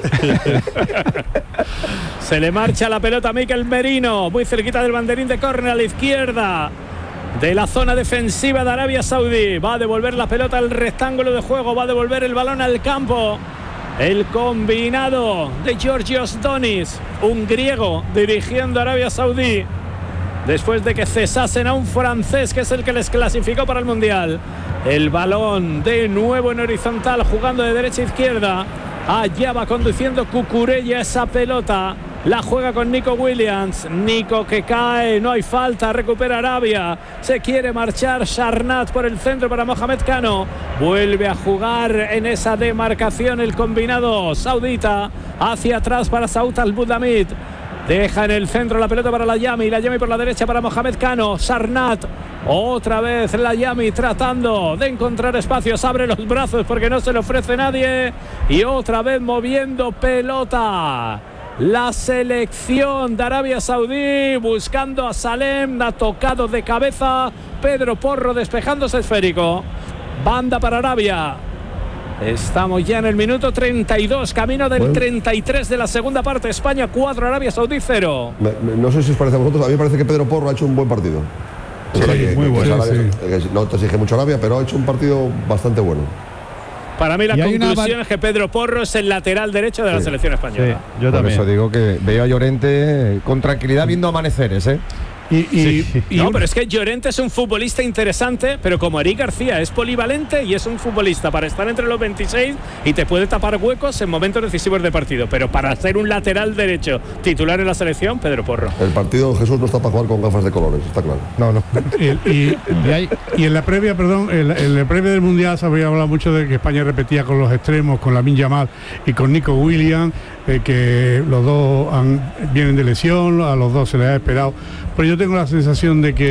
Se le marcha la pelota a Mikel Merino, muy cerquita del banderín de córner a la izquierda de la zona defensiva de Arabia Saudí. Va a devolver la pelota al rectángulo de juego, va a devolver el balón al campo. El combinado de Georgios Donis, un griego dirigiendo a Arabia Saudí, después de que cesasen a un francés que es el que les clasificó para el Mundial. El balón de nuevo en horizontal, jugando de derecha a izquierda. Allá va conduciendo Cucurella esa pelota. La juega con Nico Williams. Nico que cae, no hay falta, recupera Arabia. Se quiere marchar Sarnat por el centro para Mohamed Kano. Vuelve a jugar en esa demarcación el combinado saudita. Hacia atrás para Saud Al-Budamid. Deja en el centro la pelota para la Yami. La Yami por la derecha para Mohamed Kano. Sarnat. Otra vez la Yami tratando de encontrar espacios. Abre los brazos porque no se le ofrece nadie. Y otra vez moviendo pelota. La selección de Arabia Saudí buscando a Salem. Ha tocado de cabeza Pedro Porro despejándose esférico. Banda para Arabia. Estamos ya en el minuto treinta y dos, camino del Bueno. treinta y tres de la segunda parte. España cuatro, Arabia Saudí cero. Me- me- no sé si os parece a vosotros, a mí me parece que Pedro Porro ha hecho un buen partido. Es verdad que- muy que bueno, es Arabia- sí. que no te exige mucho Arabia, pero ha hecho un partido bastante bueno. Para mí la Y hay una conclusión var- es que Pedro Porro es el lateral derecho de la Sí. selección Sí, española. yo Por también. eso digo que veo a Llorente con tranquilidad viendo amaneceres, ¿eh? Y, y, Sí. y No, un- pero es que Llorente es un futbolista interesante, pero como Eric García es polivalente y es un futbolista para estar entre los veintiséis y te puede tapar huecos en momentos decisivos de partido, pero para ser un lateral derecho titular en la selección, Pedro Porro. El partido Jesús no está para jugar con gafas de colores, está claro. No, no. y- y- Y hay- y en la previa, perdón, en la, en la previa del Mundial se había hablado mucho de que España repetía con los extremos, con Lamine Yamal y con Nico Williams, eh, que los dos han- vienen de lesión, a los dos se les ha esperado. Pero yo tengo la sensación de que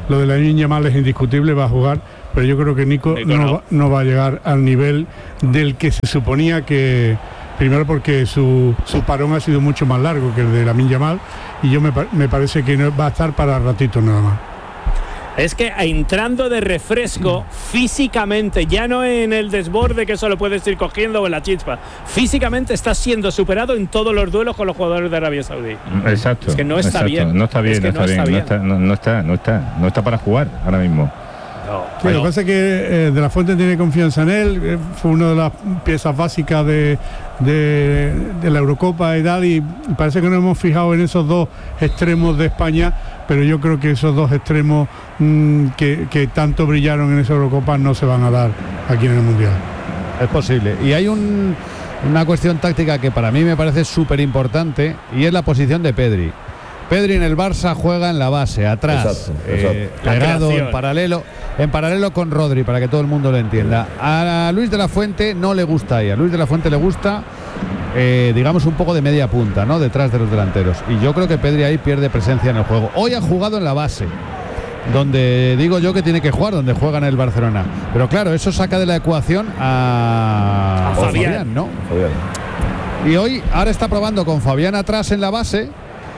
lo de Lamine Yamal es indiscutible, va a jugar, pero yo creo que Nico, Nico no, no. Va, no va a llegar al nivel del que se suponía que... Primero porque su, su parón ha sido mucho más largo que el de Lamine Yamal, y yo me, me parece que no va a estar para ratito nada más. Es que entrando de refresco físicamente, ya no en el desborde que eso lo puedes ir cogiendo o en la chispa, físicamente está siendo superado en todos los duelos con los jugadores de Arabia Saudí. Exacto. Es que no está exacto. bien. No está bien, es que no, está, no, bien. Está bien. No, no, está, no está, no está para jugar ahora mismo. No, sí, bueno. Lo que pasa es que eh, De La Fuente tiene confianza en él, eh, fue una de las piezas básicas de, de, de la Eurocopa y tal, y parece que nos hemos fijado en esos dos extremos de España, pero yo creo que esos dos extremos mmm, que, que tanto brillaron en esa Eurocopa no se van a dar aquí en el Mundial. Es posible. Y hay un, una cuestión táctica que para mí me parece súper importante, y es la posición de Pedri. Pedri en el Barça juega en la base, atrás, exacto, eh, exacto. pegado en paralelo, en paralelo con Rodri, para que todo el mundo lo entienda. A Luis de la Fuente no le gusta ahí, a Luis de la Fuente le gusta, eh, digamos, un poco de media punta, ¿no? Detrás de los delanteros. Y yo creo que Pedri ahí pierde presencia en el juego. Hoy ha jugado en la base, donde digo yo que tiene que jugar, donde juega en el Barcelona. Pero claro, eso saca de la ecuación a, a Fabián, Fabián, ¿no? Fabián. Y hoy, ahora está probando con Fabián atrás en la base.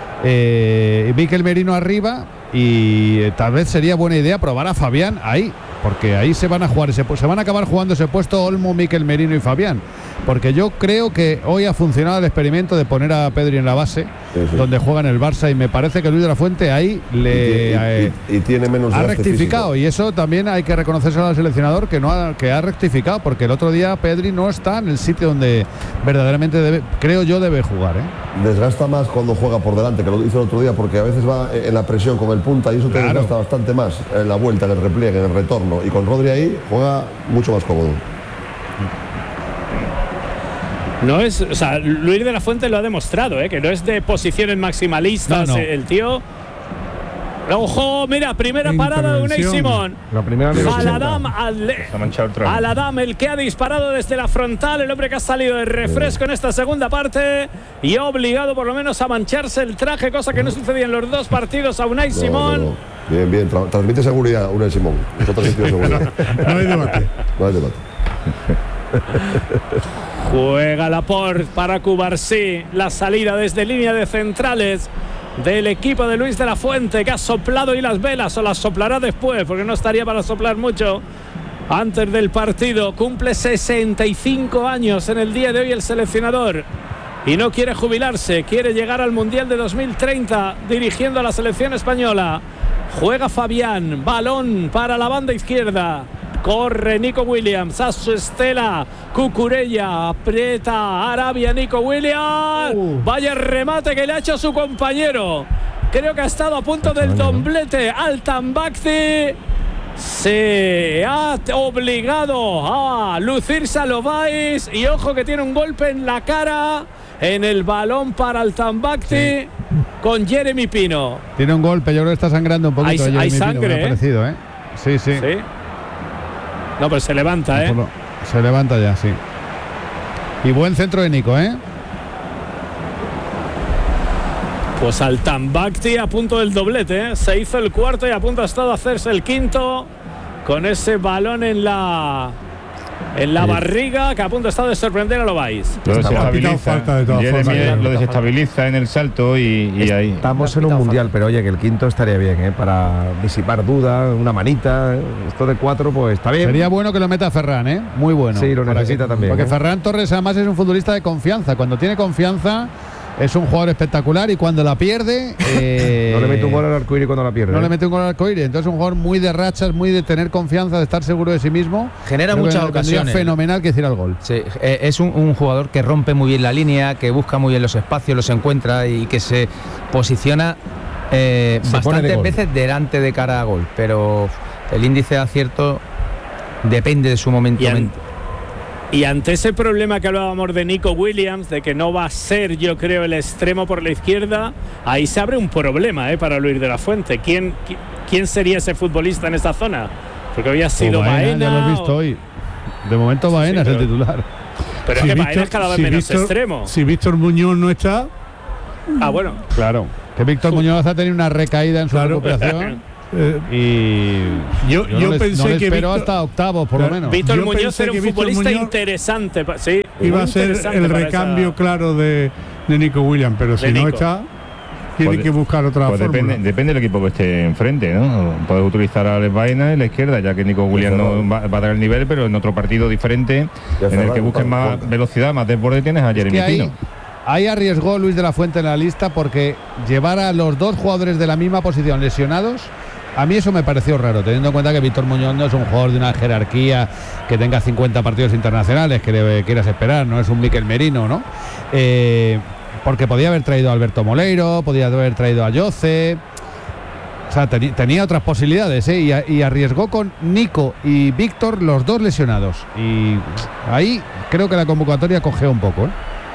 Eh, Mikel Merino arriba, y eh, tal vez sería buena idea probar a Fabián ahí, porque ahí se van a jugar ese, se van a acabar jugando ese puesto Olmo, Mikel Merino y Fabián, porque yo creo que hoy ha funcionado el experimento de poner a Pedri en la base, sí, sí. donde juega en el Barça, y me parece que Luis de la Fuente ahí le y, y, eh, y, y tiene menos ha rectificado físico. Y eso también hay que reconocerse al seleccionador, que no ha, que ha rectificado, porque el otro día Pedri no está en el sitio donde verdaderamente debe, creo yo, debe jugar, ¿eh? Desgasta más cuando juega por delante, que lo hizo el otro día, porque a veces va en la presión con el punta, y eso te claro. desgasta bastante más en la vuelta, en el repliegue, en el retorno, y con Rodri ahí juega mucho más cómodo. No es, o sea, Luis de la Fuente lo ha demostrado, ¿eh? Que no es de posiciones maximalistas, no, no. el tío. Ojo, mira, primera parada de Unai Simón. La primera de Aladam, Aladam, el que ha disparado desde la frontal, el hombre que ha salido de refresco en esta segunda parte y ha obligado por lo menos a mancharse el traje, cosa que no sucedía en los dos partidos a Unai Simón. No, no, no. Bien, bien, Tra transmite seguridad Unai Simón. Nosotros seguridad. No hay debate. No hay debate. Juega Laporte para Cubarsí, la salida desde línea de centrales del equipo de Luis de la Fuente, que ha soplado y las velas, o las soplará después, porque no estaría para soplar mucho antes del partido. Cumple sesenta y cinco años en el día de hoy el seleccionador, y no quiere jubilarse, quiere llegar al Mundial de dos mil treinta dirigiendo a la selección española. Juega Fabián, balón para la banda izquierda. Corre Nico Williams a su estela. Cucurella aprieta Arabia. Nico Williams. Uh. Vaya remate que le ha hecho su compañero. Creo que ha estado a punto del doblete. Al-Tambakti se ha obligado a lucirse a Lováis. Y ojo que tiene un golpe en la cara en el balón para Al-Tambakti, sí. con Jeremy Pino. Tiene un golpe, yo creo que está sangrando un poquito. Hay, hay sangre, Pino, me ha parecido, ¿eh? Sí, sí. ¿Sí? No, pero se levanta, ¿eh? Se levanta ya, sí. Y buen centro de Nico, ¿eh? Pues Al-Tambakti a punto del doblete, ¿eh? Se hizo el cuarto y a punto ha estado a hacerse el quinto con ese balón en la en la sí. barriga, que a punto ha estado de sorprender a Lováis. Lo desestabiliza, de lo desestabiliza en el salto y, y ahí. Estamos en un mundial, pero oye, que el quinto estaría bien, ¿eh? Para disipar dudas, una manita. Esto de cuatro, pues está bien. Sería bueno que lo meta Ferran, ¿eh? Muy bueno. Sí, lo necesita que, también. Porque ¿eh? Ferran Torres además es un futbolista de confianza. Cuando tiene confianza es un jugador espectacular, y cuando la pierde eh, no le mete un gol al arcoíris cuando la pierde. No ¿eh? le mete un gol al arcoíris. Entonces es un jugador muy de rachas, muy de tener confianza, de estar seguro de sí mismo. Genera Creo muchas ocasiones. Fenomenal que hiciera el gol. Sí, eh, es un, un jugador que rompe muy bien la línea, que busca muy bien los espacios, los encuentra y que se posiciona eh, se bastantes de veces delante de cara a gol. Pero el índice de acierto depende de su momento. Y ante ese problema que hablábamos de Nico Williams, de que no va a ser, yo creo, el extremo por la izquierda, ahí se abre un problema, ¿eh? Para Luis de la Fuente. ¿Quién, quién sería ese futbolista en esta zona? Porque había sido Baena. Baena ya lo he visto o... hoy. De momento Baena sí, sí, es el titular. Pero si es que Víctor, Baena es cada vez si menos Víctor, extremo. Si Víctor Muñoz no está... Ah, bueno. Claro. Que Víctor Muñoz ha tenido una recaída en su claro. recuperación. Eh, y yo, yo, yo no les, pensé no les que espero Víctor, hasta octavos, por lo menos. Víctor Yo Muñoz pensé era un que Víctor futbolista Muñoz interesante. Sí, iba muy a ser interesante el para recambio esa- claro de, de Nico Williams, pero si Nico. no está, tiene Pues- que buscar otra Pues fórmula. depende, depende del equipo que esté enfrente, ¿no? Puedes utilizar a Alex Baena en la izquierda, ya que Nico Williams no va, va a dar el nivel, pero en otro partido diferente, Ya en el Ferran, que busques con- más con- velocidad, más desborde, tienes a Es Jeremy que ahí, Pino. ahí arriesgó Luis de la Fuente en la lista porque llevar a los dos jugadores de la misma posición lesionados, a mí eso me pareció raro, teniendo en cuenta que Víctor Muñoz no es un jugador de una jerarquía que tenga cincuenta partidos internacionales que le quieras esperar, no es un Mikel Merino, ¿no? Eh, porque podía haber traído a Alberto Moleiro, podía haber traído a Jose. O sea, teni- tenía otras posibilidades, ¿eh? y, a- y arriesgó con Nico y Víctor, los dos lesionados. Y ahí creo que la convocatoria cojeó un poco, ¿eh?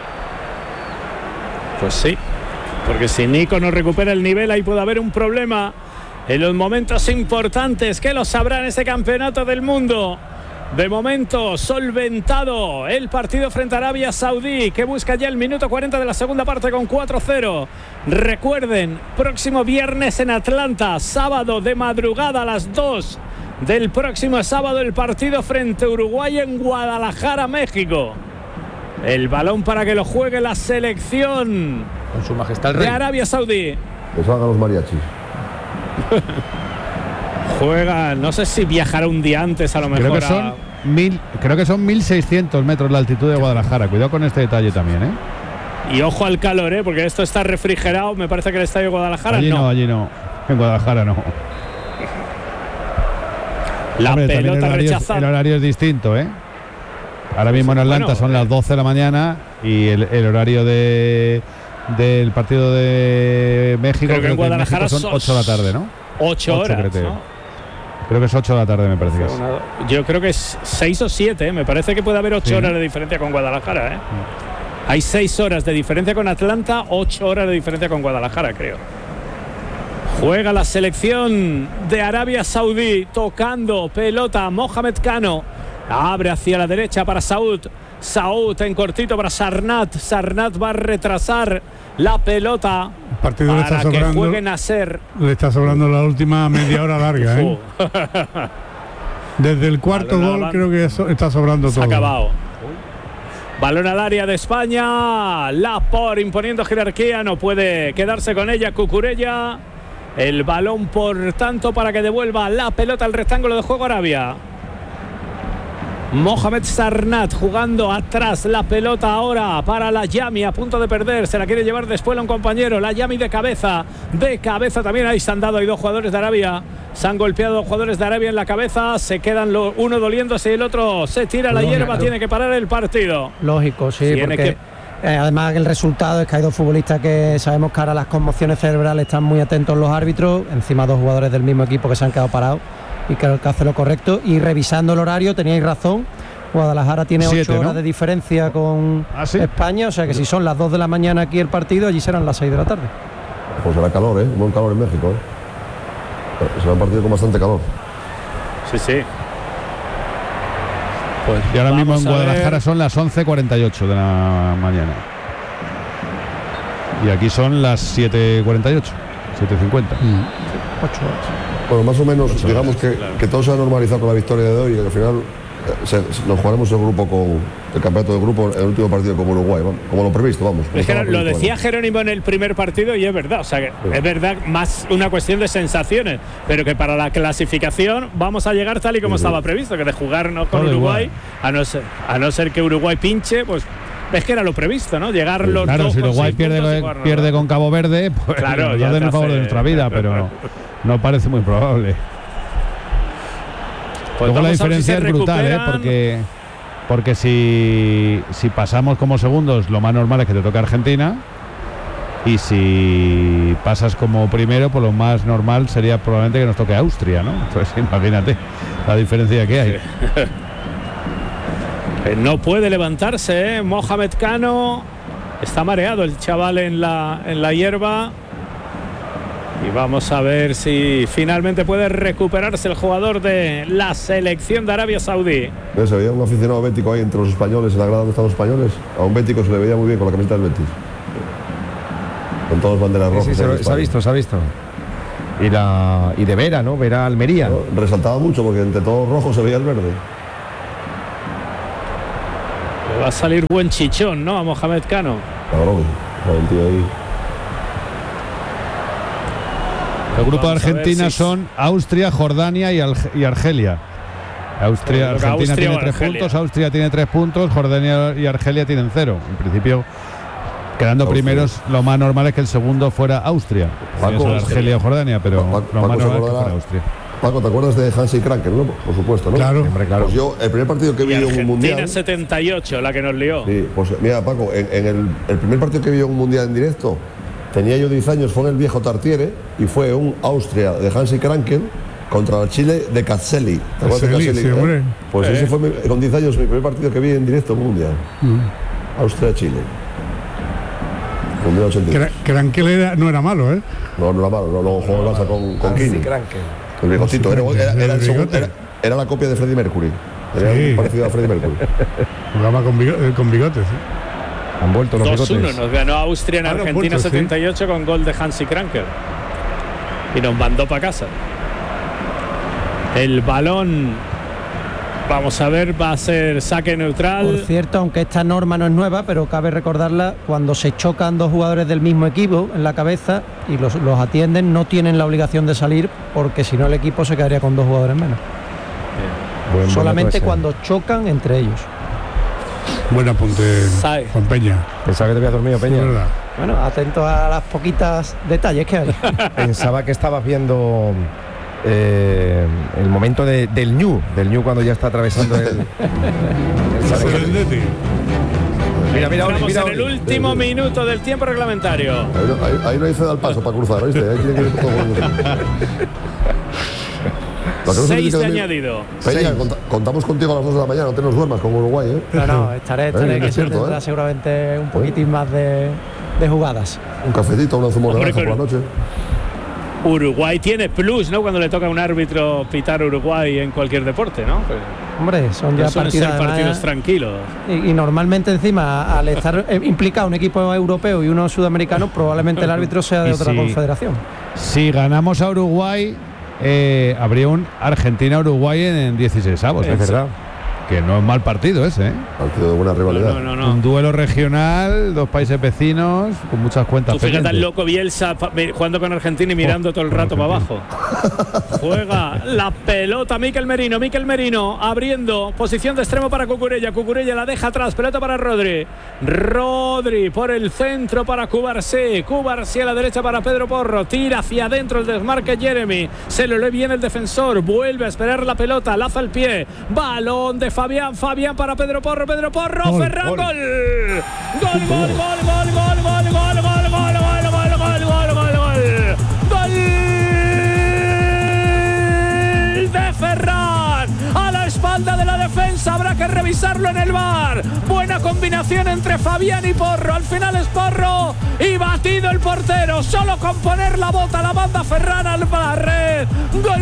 Pues sí, porque si Nico no recupera el nivel, ahí puede haber un problema en los momentos importantes, que lo sabrá en ese campeonato del mundo. De momento, solventado el partido frente a Arabia Saudí, que busca ya el minuto cuarenta de la segunda parte con cuatro cero. Recuerden, próximo viernes en Atlanta, sábado de madrugada a las dos del próximo sábado, el partido frente a Uruguay en Guadalajara, México. El balón para que lo juegue la selección Con su majestad el de rey. Arabia Saudí. Que salgan los mariachis. Juega, no sé si viajará un día antes a lo mejor. Creo que a- son mil, creo que son mil seiscientos metros la altitud de Guadalajara. Cuidado con este detalle también, ¿eh? Y ojo al calor, ¿eh? Porque esto está refrigerado. Me parece que el estadio de Guadalajara Allí no, no. allí no. En Guadalajara no. La Hombre, también el pelota horario, es, rechazada. el horario es distinto, ¿eh? Ahora mismo en Atlanta Bueno, son las doce de la mañana y el, el horario de del partido de México Creo que en en Guadalajara México son son ocho de la tarde, ¿no? Ocho ocho, horas. creo. ¿no? Creo que es ocho de la tarde, me parece que es. Una- Yo creo que es seis o siete. ¿eh? Me parece que puede haber ocho Sí. horas de diferencia con Guadalajara. ¿eh? Hay seis horas de diferencia con Atlanta, ocho horas de diferencia con Guadalajara, creo. Juega la selección de Arabia Saudí, tocando pelota Mohamed Kano. Abre hacia la derecha para Saúd. Saúd en cortito para Sarnat. Sarnat va a retrasar la pelota El partido le está para que sobrando, juegue Nasser. le está sobrando la última media hora larga, ¿eh? Fu. Desde el cuarto Balón a la gol banda. creo que eso está sobrando Se ha todo. acabado. Balón al área de España. Lapor imponiendo jerarquía. No puede quedarse con ella Cucurella. El balón, por tanto, para que devuelva la pelota al rectángulo de juego Arabia. Mohamed Sarnat jugando atrás la pelota ahora para la Yami, a punto de perder, se la quiere llevar después a un compañero, la Yami de cabeza, de cabeza también, ahí se han dado, hay dos jugadores de Arabia, se han golpeado dos jugadores de Arabia en la cabeza, se quedan lo, uno doliéndose y el otro se tira a la Lógico. hierba, tiene que parar el partido. Lógico, sí, Tiene porque eh, además el resultado es que hay dos futbolistas que sabemos que ahora las conmociones cerebrales están muy atentos los árbitros, encima dos jugadores del mismo equipo que se han quedado parados y creo que hace lo correcto. Y revisando el horario, teníais razón, Guadalajara tiene Siete, ocho horas ¿no? de diferencia con ¿Ah, sí? España, o sea que si son las dos de la mañana aquí el partido, allí serán las seis de la tarde. Pues será calor, ¿eh? Buen calor en México, ¿eh? Será un partido con bastante calor. Sí, sí. Pues Y ahora mismo en vamos a Guadalajara ver. son las once cuarenta y ocho de la mañana. Y aquí son las siete cuarenta y ocho, siete cincuenta. Ocho horas. Bueno, más o menos, digamos que, que todo se ha normalizado con la victoria de hoy y al final eh, se- se- nos jugaremos el grupo con el campeonato de grupo, el último partido como Uruguay, vamos, como lo previsto, vamos. como Es que estaba lo previsto, decía vamos. Jerónimo en el primer partido y es verdad, o sea, que es verdad, más una cuestión de sensaciones, pero que para la clasificación vamos a llegar tal y como Sí, sí. estaba previsto, que de jugarnos con Todo Uruguay, igual. a no ser, a no ser que Uruguay pinche, pues es que era lo previsto, ¿no? Llegar los Claro, dos si con Uruguay seis puntos y pierde, jugarnos, pierde ¿no? con Cabo Verde, pues Claro, nos ya den te el favor hace- de nuestra vida, pero no parece muy probable. Pues Luego la vamos a ver si diferencia se es brutal, ¿eh? recuperan. Porque, porque si, si pasamos como segundos, lo más normal es que te toque Argentina. Y si pasas como primero, pues lo más normal sería probablemente que nos toque Austria, ¿no? Entonces imagínate la diferencia que hay. Eh, No puede levantarse, ¿eh? Mohamed Kano. Está mareado el chaval en la, en la hierba. Y vamos a ver si finalmente puede recuperarse el jugador de la selección de Arabia Saudí. ¿Ves? Se veía un aficionado bético ahí entre los españoles, en la grada donde están los españoles. A un bético se le veía muy bien con la camiseta del Betis. Con todas las banderas Sí, rojas. sí, se, ahí lo- de se ha España. visto, se ha visto. y, la, y de Vera, ¿no? Vera Almería. No, resaltaba mucho porque entre todos rojos se veía el verde. Le va a salir buen chichón, ¿no? A Mohamed Cano. Cabrón, el tío ahí. El grupo de Vamos a ver Argentina si- son Austria, Jordania y, Alge- y Argelia. Austria, Yo creo que Argentina Austria tiene o tres Argelia. puntos, Austria tiene tres puntos, Jordania y Argelia tienen cero. En principio, quedando Austria. primeros, lo más normal es que el segundo fuera Austria. Paco, Podría ser Argelia o Jordania, pero Paco, lo más Paco se normal es que acordará- fuera Austria. Paco, ¿te acuerdas de Hansi Krankel, no? Por supuesto, ¿no? Claro. Hombre, claro. Pues yo, el primer partido que Y vi en un Argentina mundial. setenta y ocho, la que nos lió. Sí, pues mira, Paco, en, en el, el primer partido que vi en un mundial en directo, tenía yo diez años, fue en el viejo Tartiere y fue un Austria de Hansi Krankel contra el Chile de Cazzelli. ¿Te acuerdas de Cazzelli, Cazzelli? sí, eh? hombre. Pues Eh. ese fue mi- con diez años mi primer partido que vi en directo en un mundial. Austria-Chile. Mundial ochenta y tres. Cra- Krankel era- no era malo, ¿eh? No, no era malo, no, luego jugó el Barça con, con Hansi Kini. Krankel. El bigotito, era, era- era el El segundo- bigote. era- era la copia de Freddie Mercury. Era Sí. muy parecido a Freddie Mercury. Jugaba con, bigo- eh, con bigotes. ¿eh? Han vuelto los dos uno bigotes. nos ganó Austria en Ah, no, Argentina puntos, sí. setenta y ocho con gol de Hansi Krankel. Y nos mandó para casa. El balón, vamos a ver, va a ser saque Por neutral. cierto, aunque esta norma no es nueva, pero cabe recordarla, cuando se chocan dos jugadores del mismo equipo en la cabeza y los, los atienden, no tienen la obligación de salir, porque si no el equipo se quedaría con dos jugadores menos. Buen- buen Solamente dato ese. cuando chocan entre ellos. Buen apunte, Sai. Juan Peña. Pensaba que te habías dormido, Es Peña. verdad. Bueno, atento a las poquitas detalles que hay. Pensaba que estabas viendo eh, el momento de- del ñu, del ñu cuando ya está atravesando el. el San Miguel. Benedetti. Mira, mira, Oli, Estamos mira, en el Oli. último minuto del tiempo reglamentario. Ahí, no- ahí, ahí no hay ceda al paso para cruzar, ¿viste? Ahí tiene que ir todo con- Lo que no se Seis tiene de que dormir- añadido. Peña, conta- contamos contigo a las dos de la mañana, no te nos duermas con Uruguay, ¿eh? No, no, estaré, estaré Eh, que es cierto, tendrá ¿eh? seguramente un poquitín más de, de jugadas. Un cafetito, una zumo de Hombre, naranja por la pero- noche. Uruguay tiene plus, ¿no? Cuando le toca a un árbitro pitar a Uruguay en cualquier deporte, ¿no? Pues, Hombre, son ya no suelen partidos, ser además, partidos tranquilos. y, y normalmente encima, al estar eh, implicado un equipo europeo y uno sudamericano, probablemente el árbitro sea de Y otra si- confederación. Si ganamos a Uruguay, eh, habría un Argentina-Uruguay en, en dieciséis avos. Es verdad. Que no es mal partido ese, ¿eh? Partido de buena No, rivalidad. no, no. no. Un duelo regional, dos países vecinos, con muchas cuentas Tú fíjate pendientes. al loco Bielsa pa- mi- jugando con Argentina y mirando todo el con rato para Argentina. abajo. Juega la pelota Mikel Merino. Mikel Merino abriendo. Posición de extremo para Cucurella. Cucurella la deja atrás. Pelota para Rodri. Rodri por el centro para Cubarsí. Cubarsí a la derecha para Pedro Porro. Tira hacia adentro el desmarque Jeremy. Se lo lee bien el defensor. Vuelve a esperar la pelota. Laza el pie. Balón de Fabián. Fabián para Pedro Porro. Pedro Porro. Gol, Ferran. gol. Gol. Gol, gol, gol, gol, gol, gol, gol, gol, gol, gol, gol, gol, gol, gol, gol. Gol de Ferran. A la espalda de la defensa. Habrá que revisarlo en el V A R. Buena combinación entre Fabián y Porro. Al final es Porro. Y batido el portero. Solo con poner la bota la banda Ferran al la red. Gol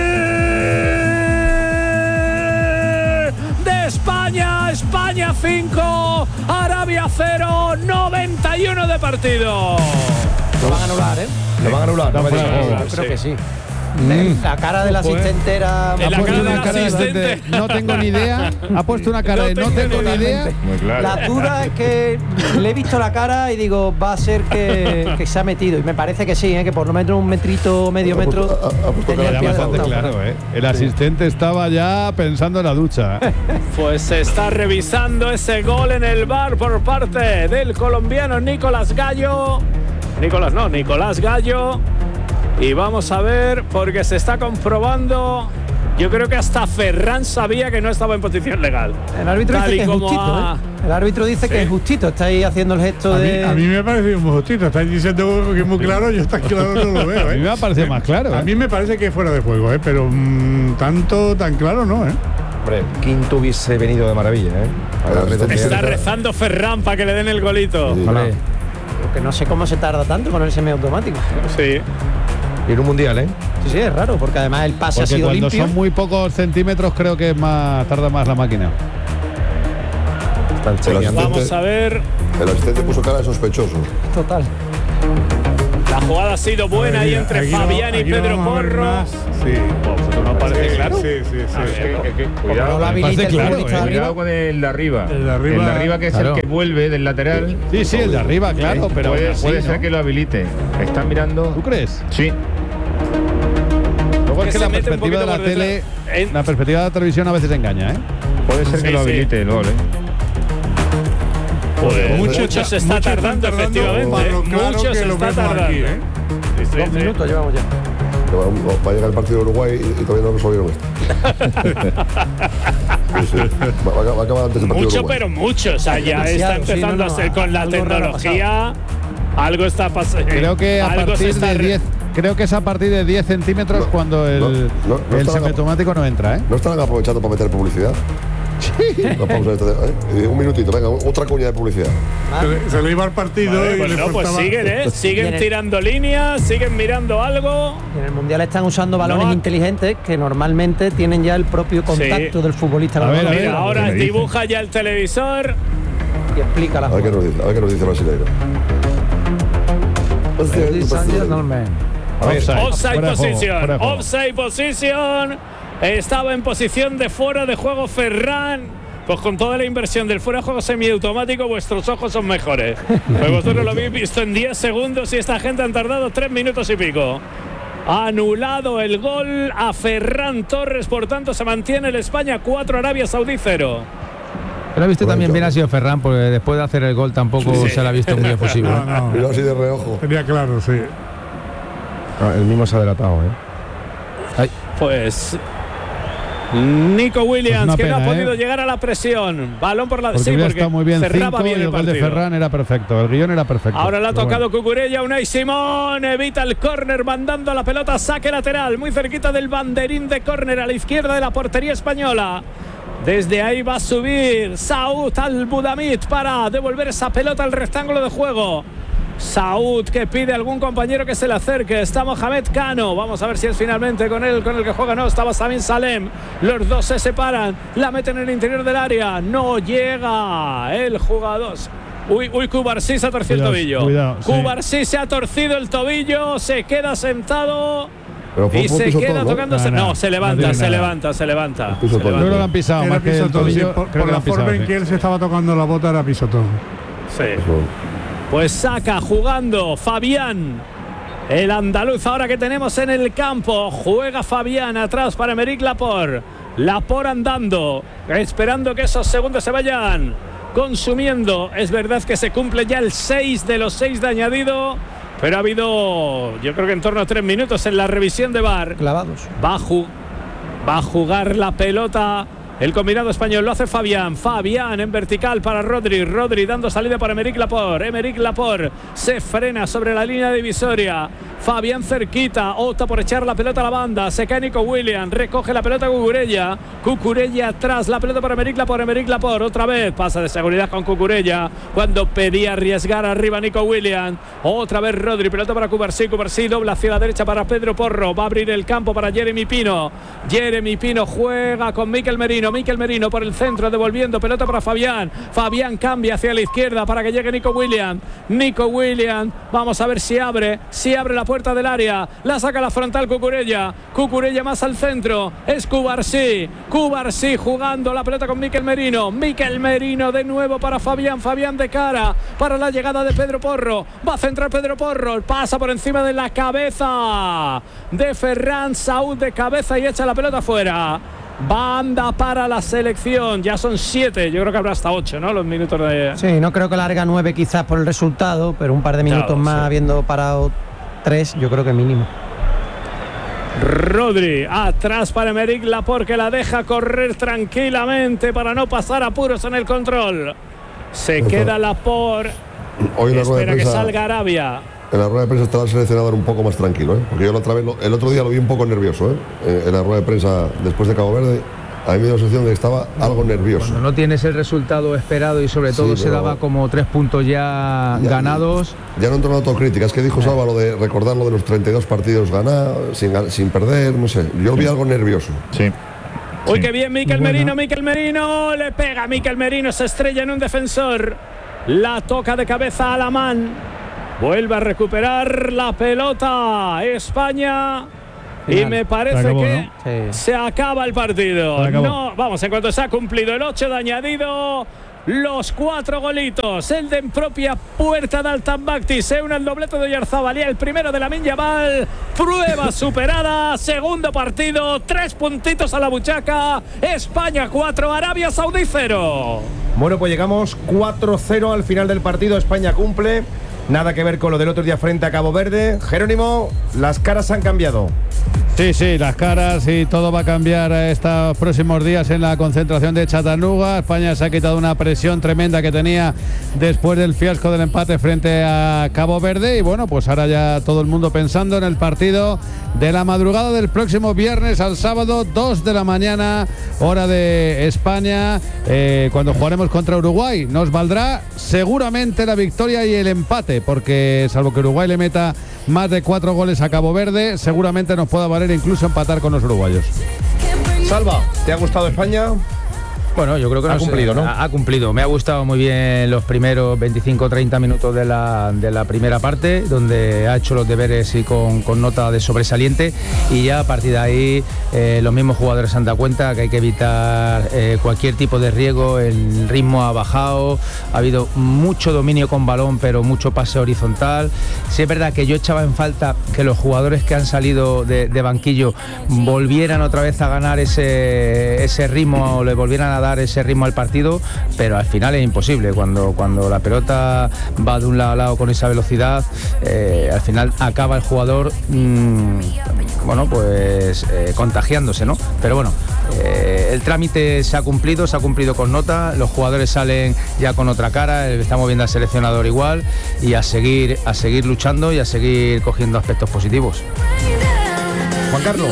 de España. España cinco. Arabia cero. noventa y uno de partido. Lo van a anular, ¿eh? Lo van a anular. no me fuera digas. de juego. Yo creo sí. que sí. La cara del asistente era. En la Ha puesto cara una del cara de asistente. asistente, no tengo ni idea. Ha puesto una cara No de no tengo tengo ni idea. Muy claro. La duda es que le he visto la cara y digo, va a ser que, que se ha metido. Y me parece que sí, ¿eh? Que por lo menos un metrito, medio Ha puesto- metro. ha- ha puesto tenía cara el Era pie bastante adelantado. claro, ¿eh? El asistente estaba ya pensando en la ducha. Pues se está revisando ese gol en el V A R por parte del colombiano Nicolás Gallo. Nicolás no, Nicolás Gallo. Y vamos a ver, porque se está comprobando. Yo creo que hasta Ferran sabía que no estaba en posición legal. El árbitro Tal dice y que es como justito, ha- ¿eh? El árbitro dice que es justito. Está ahí haciendo el gesto A mí, de. a mí me ha parecido muy justito. Estáis diciendo que es muy claro, yo está claro no lo veo. A mí ¿eh? me ha parecido más claro. A ¿eh? mí me parece que es fuera de juego, ¿eh? Pero mm, tanto, tan claro no, ¿eh? Hombre, Quinto hubiese venido de maravilla, ¿eh? Para Pero redondear. Está rezando Ferran para que le den el golito. Sí. Ojalá. Porque no sé cómo se tarda tanto con el semiautomático. Sí. Y en un mundial, ¿eh? Sí, sí, es raro, porque además el pase ha Porque sido cuando limpio. son muy pocos centímetros creo que es más tarda más la máquina. Están El chequeando. asistente- Vamos a ver. El asistente puso cara de sospechoso. Total. La jugada ha sido buena ahí entre Aquí no- Fabián y aquí no Pedro vamos a ver Porro. más. Sí. Vosotros no parece Sí, claro. Sí, sí, sí. A ver, Es que- es que- No cuidado, lo habilita parece el claro, futbolista eh. de arriba. cuidado con el de arriba. El de arriba- que es Claro. el que vuelve del lateral. Sí, sí, el de arriba, claro, pero puede aún así, puede ¿no? ser que lo habilite. Está mirando. ¿Tú crees? Sí. Luego Que es que se la mete un perspectiva de la poquito por tele, detrás. En- la perspectiva de la televisión a veces engaña, ¿eh? Puede ser Sí, que lo sí. habilite el gol, ¿eh? Joder, Mucho mucho, está- se está mucho están tardando, tardando efectivamente. para lo claro Mucho que se lo está vemos tardando. aquí, ¿eh? Sí, sí, Dos sí. minutos llevamos ya. Que va, va a llegar el partido de Uruguay y, y todavía no resolvieron esto. Sí, sí. Va, va a- va a acabar antes del partido de Mucho, Uruguay. pero mucho. O sea, ya Demasiado, está sí, empezando no, no, a ser con la algo raro ha tecnología. Algo está pasando. Creo que a partir de diez, creo que es a partir de diez centímetros No, cuando el, no, no, no el está la- semiautomático no entra, ¿eh? ¿No estarán aprovechando para meter publicidad? Sí. Una pausa de- ¿eh? Y un minutito, venga, otra cuña de publicidad. Se le- Se le iba al partido Vale, y pues le no, pues faltaba- siguen, ¿eh? Siguen Viene. tirando líneas, siguen mirando algo. En el Mundial están usando balones No. inteligentes que normalmente tienen ya el propio contacto Sí. del futbolista. A con el ver, a balón. ver. Mira, ahora ¿qué me dice? dibuja ya el televisor. Y explica la A ver qué jugada. nos dice, a ver qué nos dice el brasileño. Ladies and gentlemen. Offside, Offside fuera de juego, position. fuera de juego. Offside position. Estaba en posición de fuera de juego Ferran. Pues con toda la inversión del fuera de juego semiautomático, vuestros ojos son mejores. Pues vosotros lo habéis visto en diez segundos y esta gente han tardado tres minutos y pico. Anulado el gol a Ferran Torres, por tanto se mantiene el España cuatro, Arabia Saudí cero. Pero ha visto Bueno, también yo- bien ha sido Ferran, porque después de hacer el gol tampoco Sí. se le ha visto muy efusivo. No, no. Mira así de reojo. Tenía claro, sí. Ah, el mismo se ha delatado, ¿eh? Ay, Pues Nico Williams, Pues una que no pena, ha podido ¿eh? llegar a la presión. Balón por la Porque sí, hubiera porque estado muy bien cerraba cinco y bien el el gol de partido. Ferran era perfecto, el guión era perfecto. Ahora le ha Pero tocado bueno. Cucurella, Unai Simón, evita el córner, mandando la pelota, saque lateral, muy cerquita del banderín de córner, a la izquierda de la portería española. Desde ahí va a subir Saúd al Budamit para devolver esa pelota al rectángulo de juego. Saúd que pide a algún compañero que se le acerque. Está Mohamed Cano. Vamos a ver si es finalmente con él con el que juega. No, estaba Samin Salem. Los dos se separan. La meten en el interior del área. No llega el jugador. Uy, uy, Cubarsí se ha torcido Cuidado, el tobillo. cuidado, sí. Cubarsí se ha torcido el tobillo. Se queda sentado. Pero fue Y un se pisotón, queda ¿no? tocándose. No, No, no, se no levanta, tiene se nada. levanta, se levanta. Pisotón. Se Yo creo que levanta. lo han pisado, Era más que el pisotón, sí, tobillo, por, creo por que lo la han pisado, forma en sí. que él se estaba tocando la bota era pisotón. Sí. Eso. Pues saca jugando Fabián. El andaluz ahora que tenemos en el campo. Juega Fabián atrás para Emeric Laporte. Laporte andando, esperando que esos segundos se vayan consumiendo. Es verdad que se cumple ya el seis de los seis de añadido, pero ha habido, yo creo que en torno a tres minutos en la revisión de V A R. Clavados. Va a, ju- va a jugar la pelota el combinado español, lo hace Fabián. Fabián en vertical para Rodri. Rodri dando salida para Emeric Laporte. Emeric Laporte se frena sobre la línea divisoria. Fabián cerquita, opta por echar la pelota a la banda. Se cae Nico Williams, recoge la pelota Cucurella. Cucurella atrás, la pelota para Emeric Laporte. Emeric Laporte otra vez, pasa de seguridad con Cucurella cuando pedía arriesgar arriba Nico Williams. Otra vez Rodri, pelota para Cubarsí. Cubarsí dobla hacia la derecha para Pedro Porro. Va a abrir el campo para Jeremy Pino. Jeremy Pino juega con Mikel Merino. Mikel Merino por el centro, devolviendo pelota para Fabián. Fabián cambia hacia la izquierda para que llegue Nico Williams. Nico Williams, vamos a ver si abre, si abre la puerta del área. La saca la frontal Cucurella. Cucurella más al centro. Es Cubarsí. Cubarsí jugando la pelota con Mikel Merino. Mikel Merino de nuevo para Fabián. Fabián de cara para la llegada de Pedro Porro. Va a centrar Pedro Porro. Pasa por encima de la cabeza de Ferran Saúd de cabeza y echa la pelota fuera. Banda para la selección. Ya son siete. Yo creo que habrá hasta ocho, ¿no? Los minutos de. Sí, no creo que larga nueve quizás por el resultado, pero un par de minutos Claro, más sí. habiendo parado tres, yo creo que mínimo. Rodri atrás para Emeric Laporte, que la deja correr tranquilamente para no pasar apuros en el control. Se Ojo. queda Laporte. Hoy en la rueda de Espera que prensa, salga Arabia. en la rueda de prensa estaba el seleccionador un poco más tranquilo, ¿eh? Porque yo la otra vez, lo- el otro día lo vi un poco nervioso, ¿eh? Eh, En la rueda de prensa después de Cabo Verde, a mí me dio la sensación de que estaba algo nervioso. cuando no tienes el resultado esperado y sobre Sí, todo se pero- daba como tres puntos ya, Ya, ganados. Ya no entró en autocrítica, es que dijo Salva lo de recordar lo de los treinta y dos partidos ganados, sin, gan- sin perder, no sé. Yo lo vi algo nervioso. Sí. Uy, Sí. qué bien, Mikel Bueno. Merino, Mikel Merino. Le pega, Mikel Merino se estrella en un defensor. La toca de cabeza a Alamán. Vuelve a recuperar la pelota España. Y me parece acabó, que ¿no? sí. se acaba el partido. Se acabó. No, vamos, en cuanto se ha cumplido el ocho de añadido, los cuatro golitos, el de en propia puerta de Altambacti, se une el doblete de Oyarzabal y el primero de Lamine Yamal. Prueba superada, segundo partido, tres puntitos a la buchaca. España cuatro, Arabia Saudí cero. Bueno, pues llegamos cuatro cero al final del partido. España cumple. Nada que ver con lo del otro día frente a Cabo Verde. Jerónimo, las caras han cambiado. Sí, sí, las caras y todo va a cambiar estos próximos días en la concentración de Chattanooga. España se ha quitado una presión tremenda que tenía después del fiasco del empate frente a Cabo Verde y bueno, pues ahora ya todo el mundo pensando en el partido de la madrugada del próximo viernes al sábado, dos de la mañana, hora de España, eh, cuando jugaremos contra Uruguay. Nos valdrá seguramente la victoria y el empate, porque salvo que Uruguay le meta más de cuatro goles a Cabo Verde, seguramente nos pueda valer incluso empatar con los uruguayos. Salva, ¿te ha gustado España? Bueno, yo creo que ha no cumplido, sé, ¿no? Ha, ha cumplido. Me ha gustado muy bien los primeros veinticinco treinta minutos de la, de la primera parte, donde ha hecho los deberes y con, con nota de sobresaliente. Y ya a partir de ahí, eh, los mismos jugadores se han dado cuenta que hay que evitar eh, cualquier tipo de riesgo. El ritmo ha bajado, ha habido mucho dominio con balón, pero mucho pase horizontal. Sí es verdad que yo echaba en falta que los jugadores que han salido de, de banquillo volvieran otra vez a ganar ese, ese ritmo, o le volvieran a dar ese ritmo al partido, pero al final es imposible. Cuando, cuando la pelota va de un lado a lado con esa velocidad, eh, al final acaba el jugador mmm, bueno, pues eh, contagiándose, ¿no? Pero bueno, eh, el trámite se ha cumplido, se ha cumplido con nota, los jugadores salen ya con otra cara, estamos viendo al seleccionador igual, y a seguir, a seguir luchando y a seguir cogiendo aspectos positivos. Juan Carlos.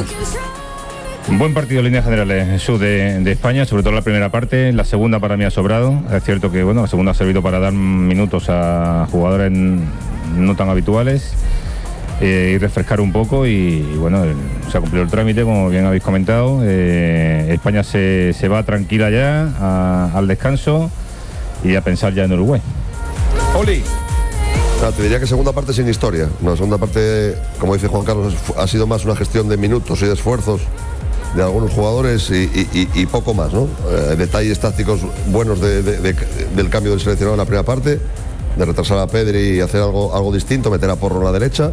Un buen partido en líneas generales, Jesús, de, de España, sobre todo la primera parte. La segunda para mí ha sobrado. Es cierto que bueno, la segunda ha servido para dar minutos a jugadores no tan habituales eh, y refrescar un poco. Y, y bueno, el, se ha cumplido el trámite, como bien habéis comentado. Eh, España se, se va tranquila ya a, al descanso y a pensar ya en Uruguay. Oli. Claro, te diría que segunda parte sin historia. La segunda parte, como dice Juan Carlos, ha sido más una gestión de minutos y de esfuerzos de algunos jugadores y, y, y poco más, ¿no? Eh, detalles tácticos buenos de, de, de, del cambio del seleccionado en la primera parte, de retrasar a Pedri y hacer algo, algo distinto, meter a Porro a la derecha.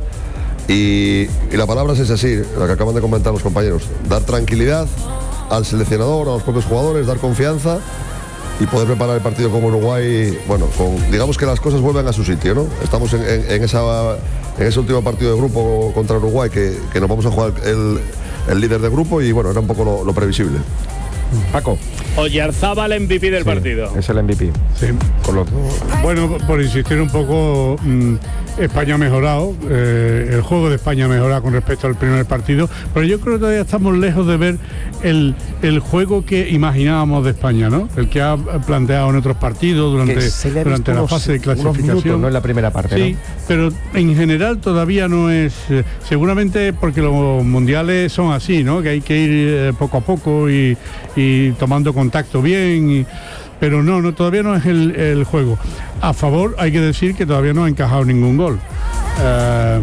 Y, y la palabra es así, la que acaban de comentar los compañeros: dar tranquilidad al seleccionador, a los propios jugadores, dar confianza y poder preparar el partido con Uruguay, bueno, con, digamos que las cosas vuelven a su sitio, ¿no? Estamos en, en, en, esa, en ese último partido de grupo contra Uruguay, que, que nos vamos a jugar el, el líder de grupo, y bueno, era un poco lo, lo previsible. Paco. Oyarzabal, M V P del sí, partido. Es el M V P. Sí. Con los... Bueno, por insistir un poco, mmm, España ha mejorado, eh, el juego de España ha mejorado con respecto al primer partido, pero yo creo que todavía estamos lejos de ver el, el juego que imaginábamos de España, ¿no? El que ha planteado en otros partidos durante, durante la unos, fase de clasificación. Minutos, no en la primera parte, sí, ¿no? Pero en general todavía no es, eh, seguramente porque los mundiales son así, ¿no? Que hay que ir eh, poco a poco y, y tomando contacto bien, y, pero no, no, todavía no es el, el juego. A favor hay que decir que todavía no ha encajado ningún gol. Uh,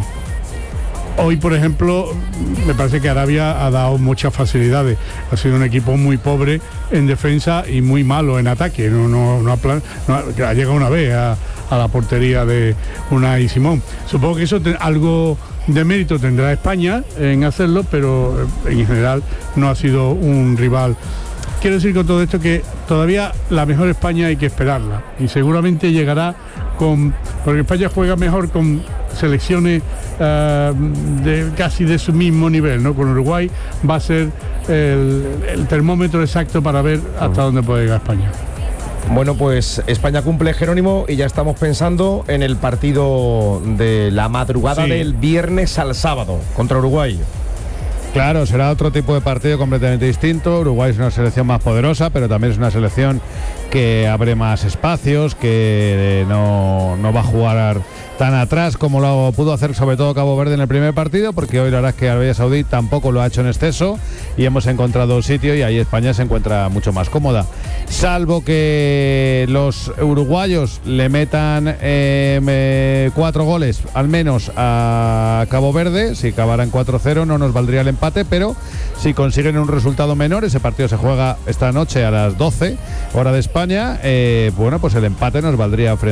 hoy, por ejemplo, me parece que Arabia ha dado muchas facilidades. Ha sido un equipo muy pobre en defensa y muy malo en ataque. No, no, no ha, plan, no ha, ha llegado una vez a, a la portería de Unai Simón. Supongo que eso te, algo de mérito tendrá España en hacerlo, pero en general no ha sido un rival. Quiero decir con todo esto que todavía la mejor España hay que esperarla, y seguramente llegará con, porque España juega mejor con selecciones uh, de casi de su mismo nivel, ¿no? Con Uruguay va a ser el, el termómetro exacto para ver hasta dónde puede llegar España. Bueno, pues España cumple, Jerónimo, y ya estamos pensando en el partido de la madrugada sí. del viernes al sábado contra Uruguay. Claro, será otro tipo de partido completamente distinto. Uruguay es una selección más poderosa, pero también es una selección que abre más espacios, que no, no va a jugar tan atrás como lo pudo hacer sobre todo Cabo Verde en el primer partido, porque hoy la verdad es que Arabia Saudí tampoco lo ha hecho en exceso y hemos encontrado sitio y ahí España se encuentra mucho más cómoda. Salvo que los uruguayos le metan eh, cuatro goles al menos a Cabo Verde, si acabaran cuatro cero no nos valdría el empate, pero si consiguen un resultado menor, ese partido se juega esta noche a las doce, hora de España, eh, bueno, pues el empate nos valdría frente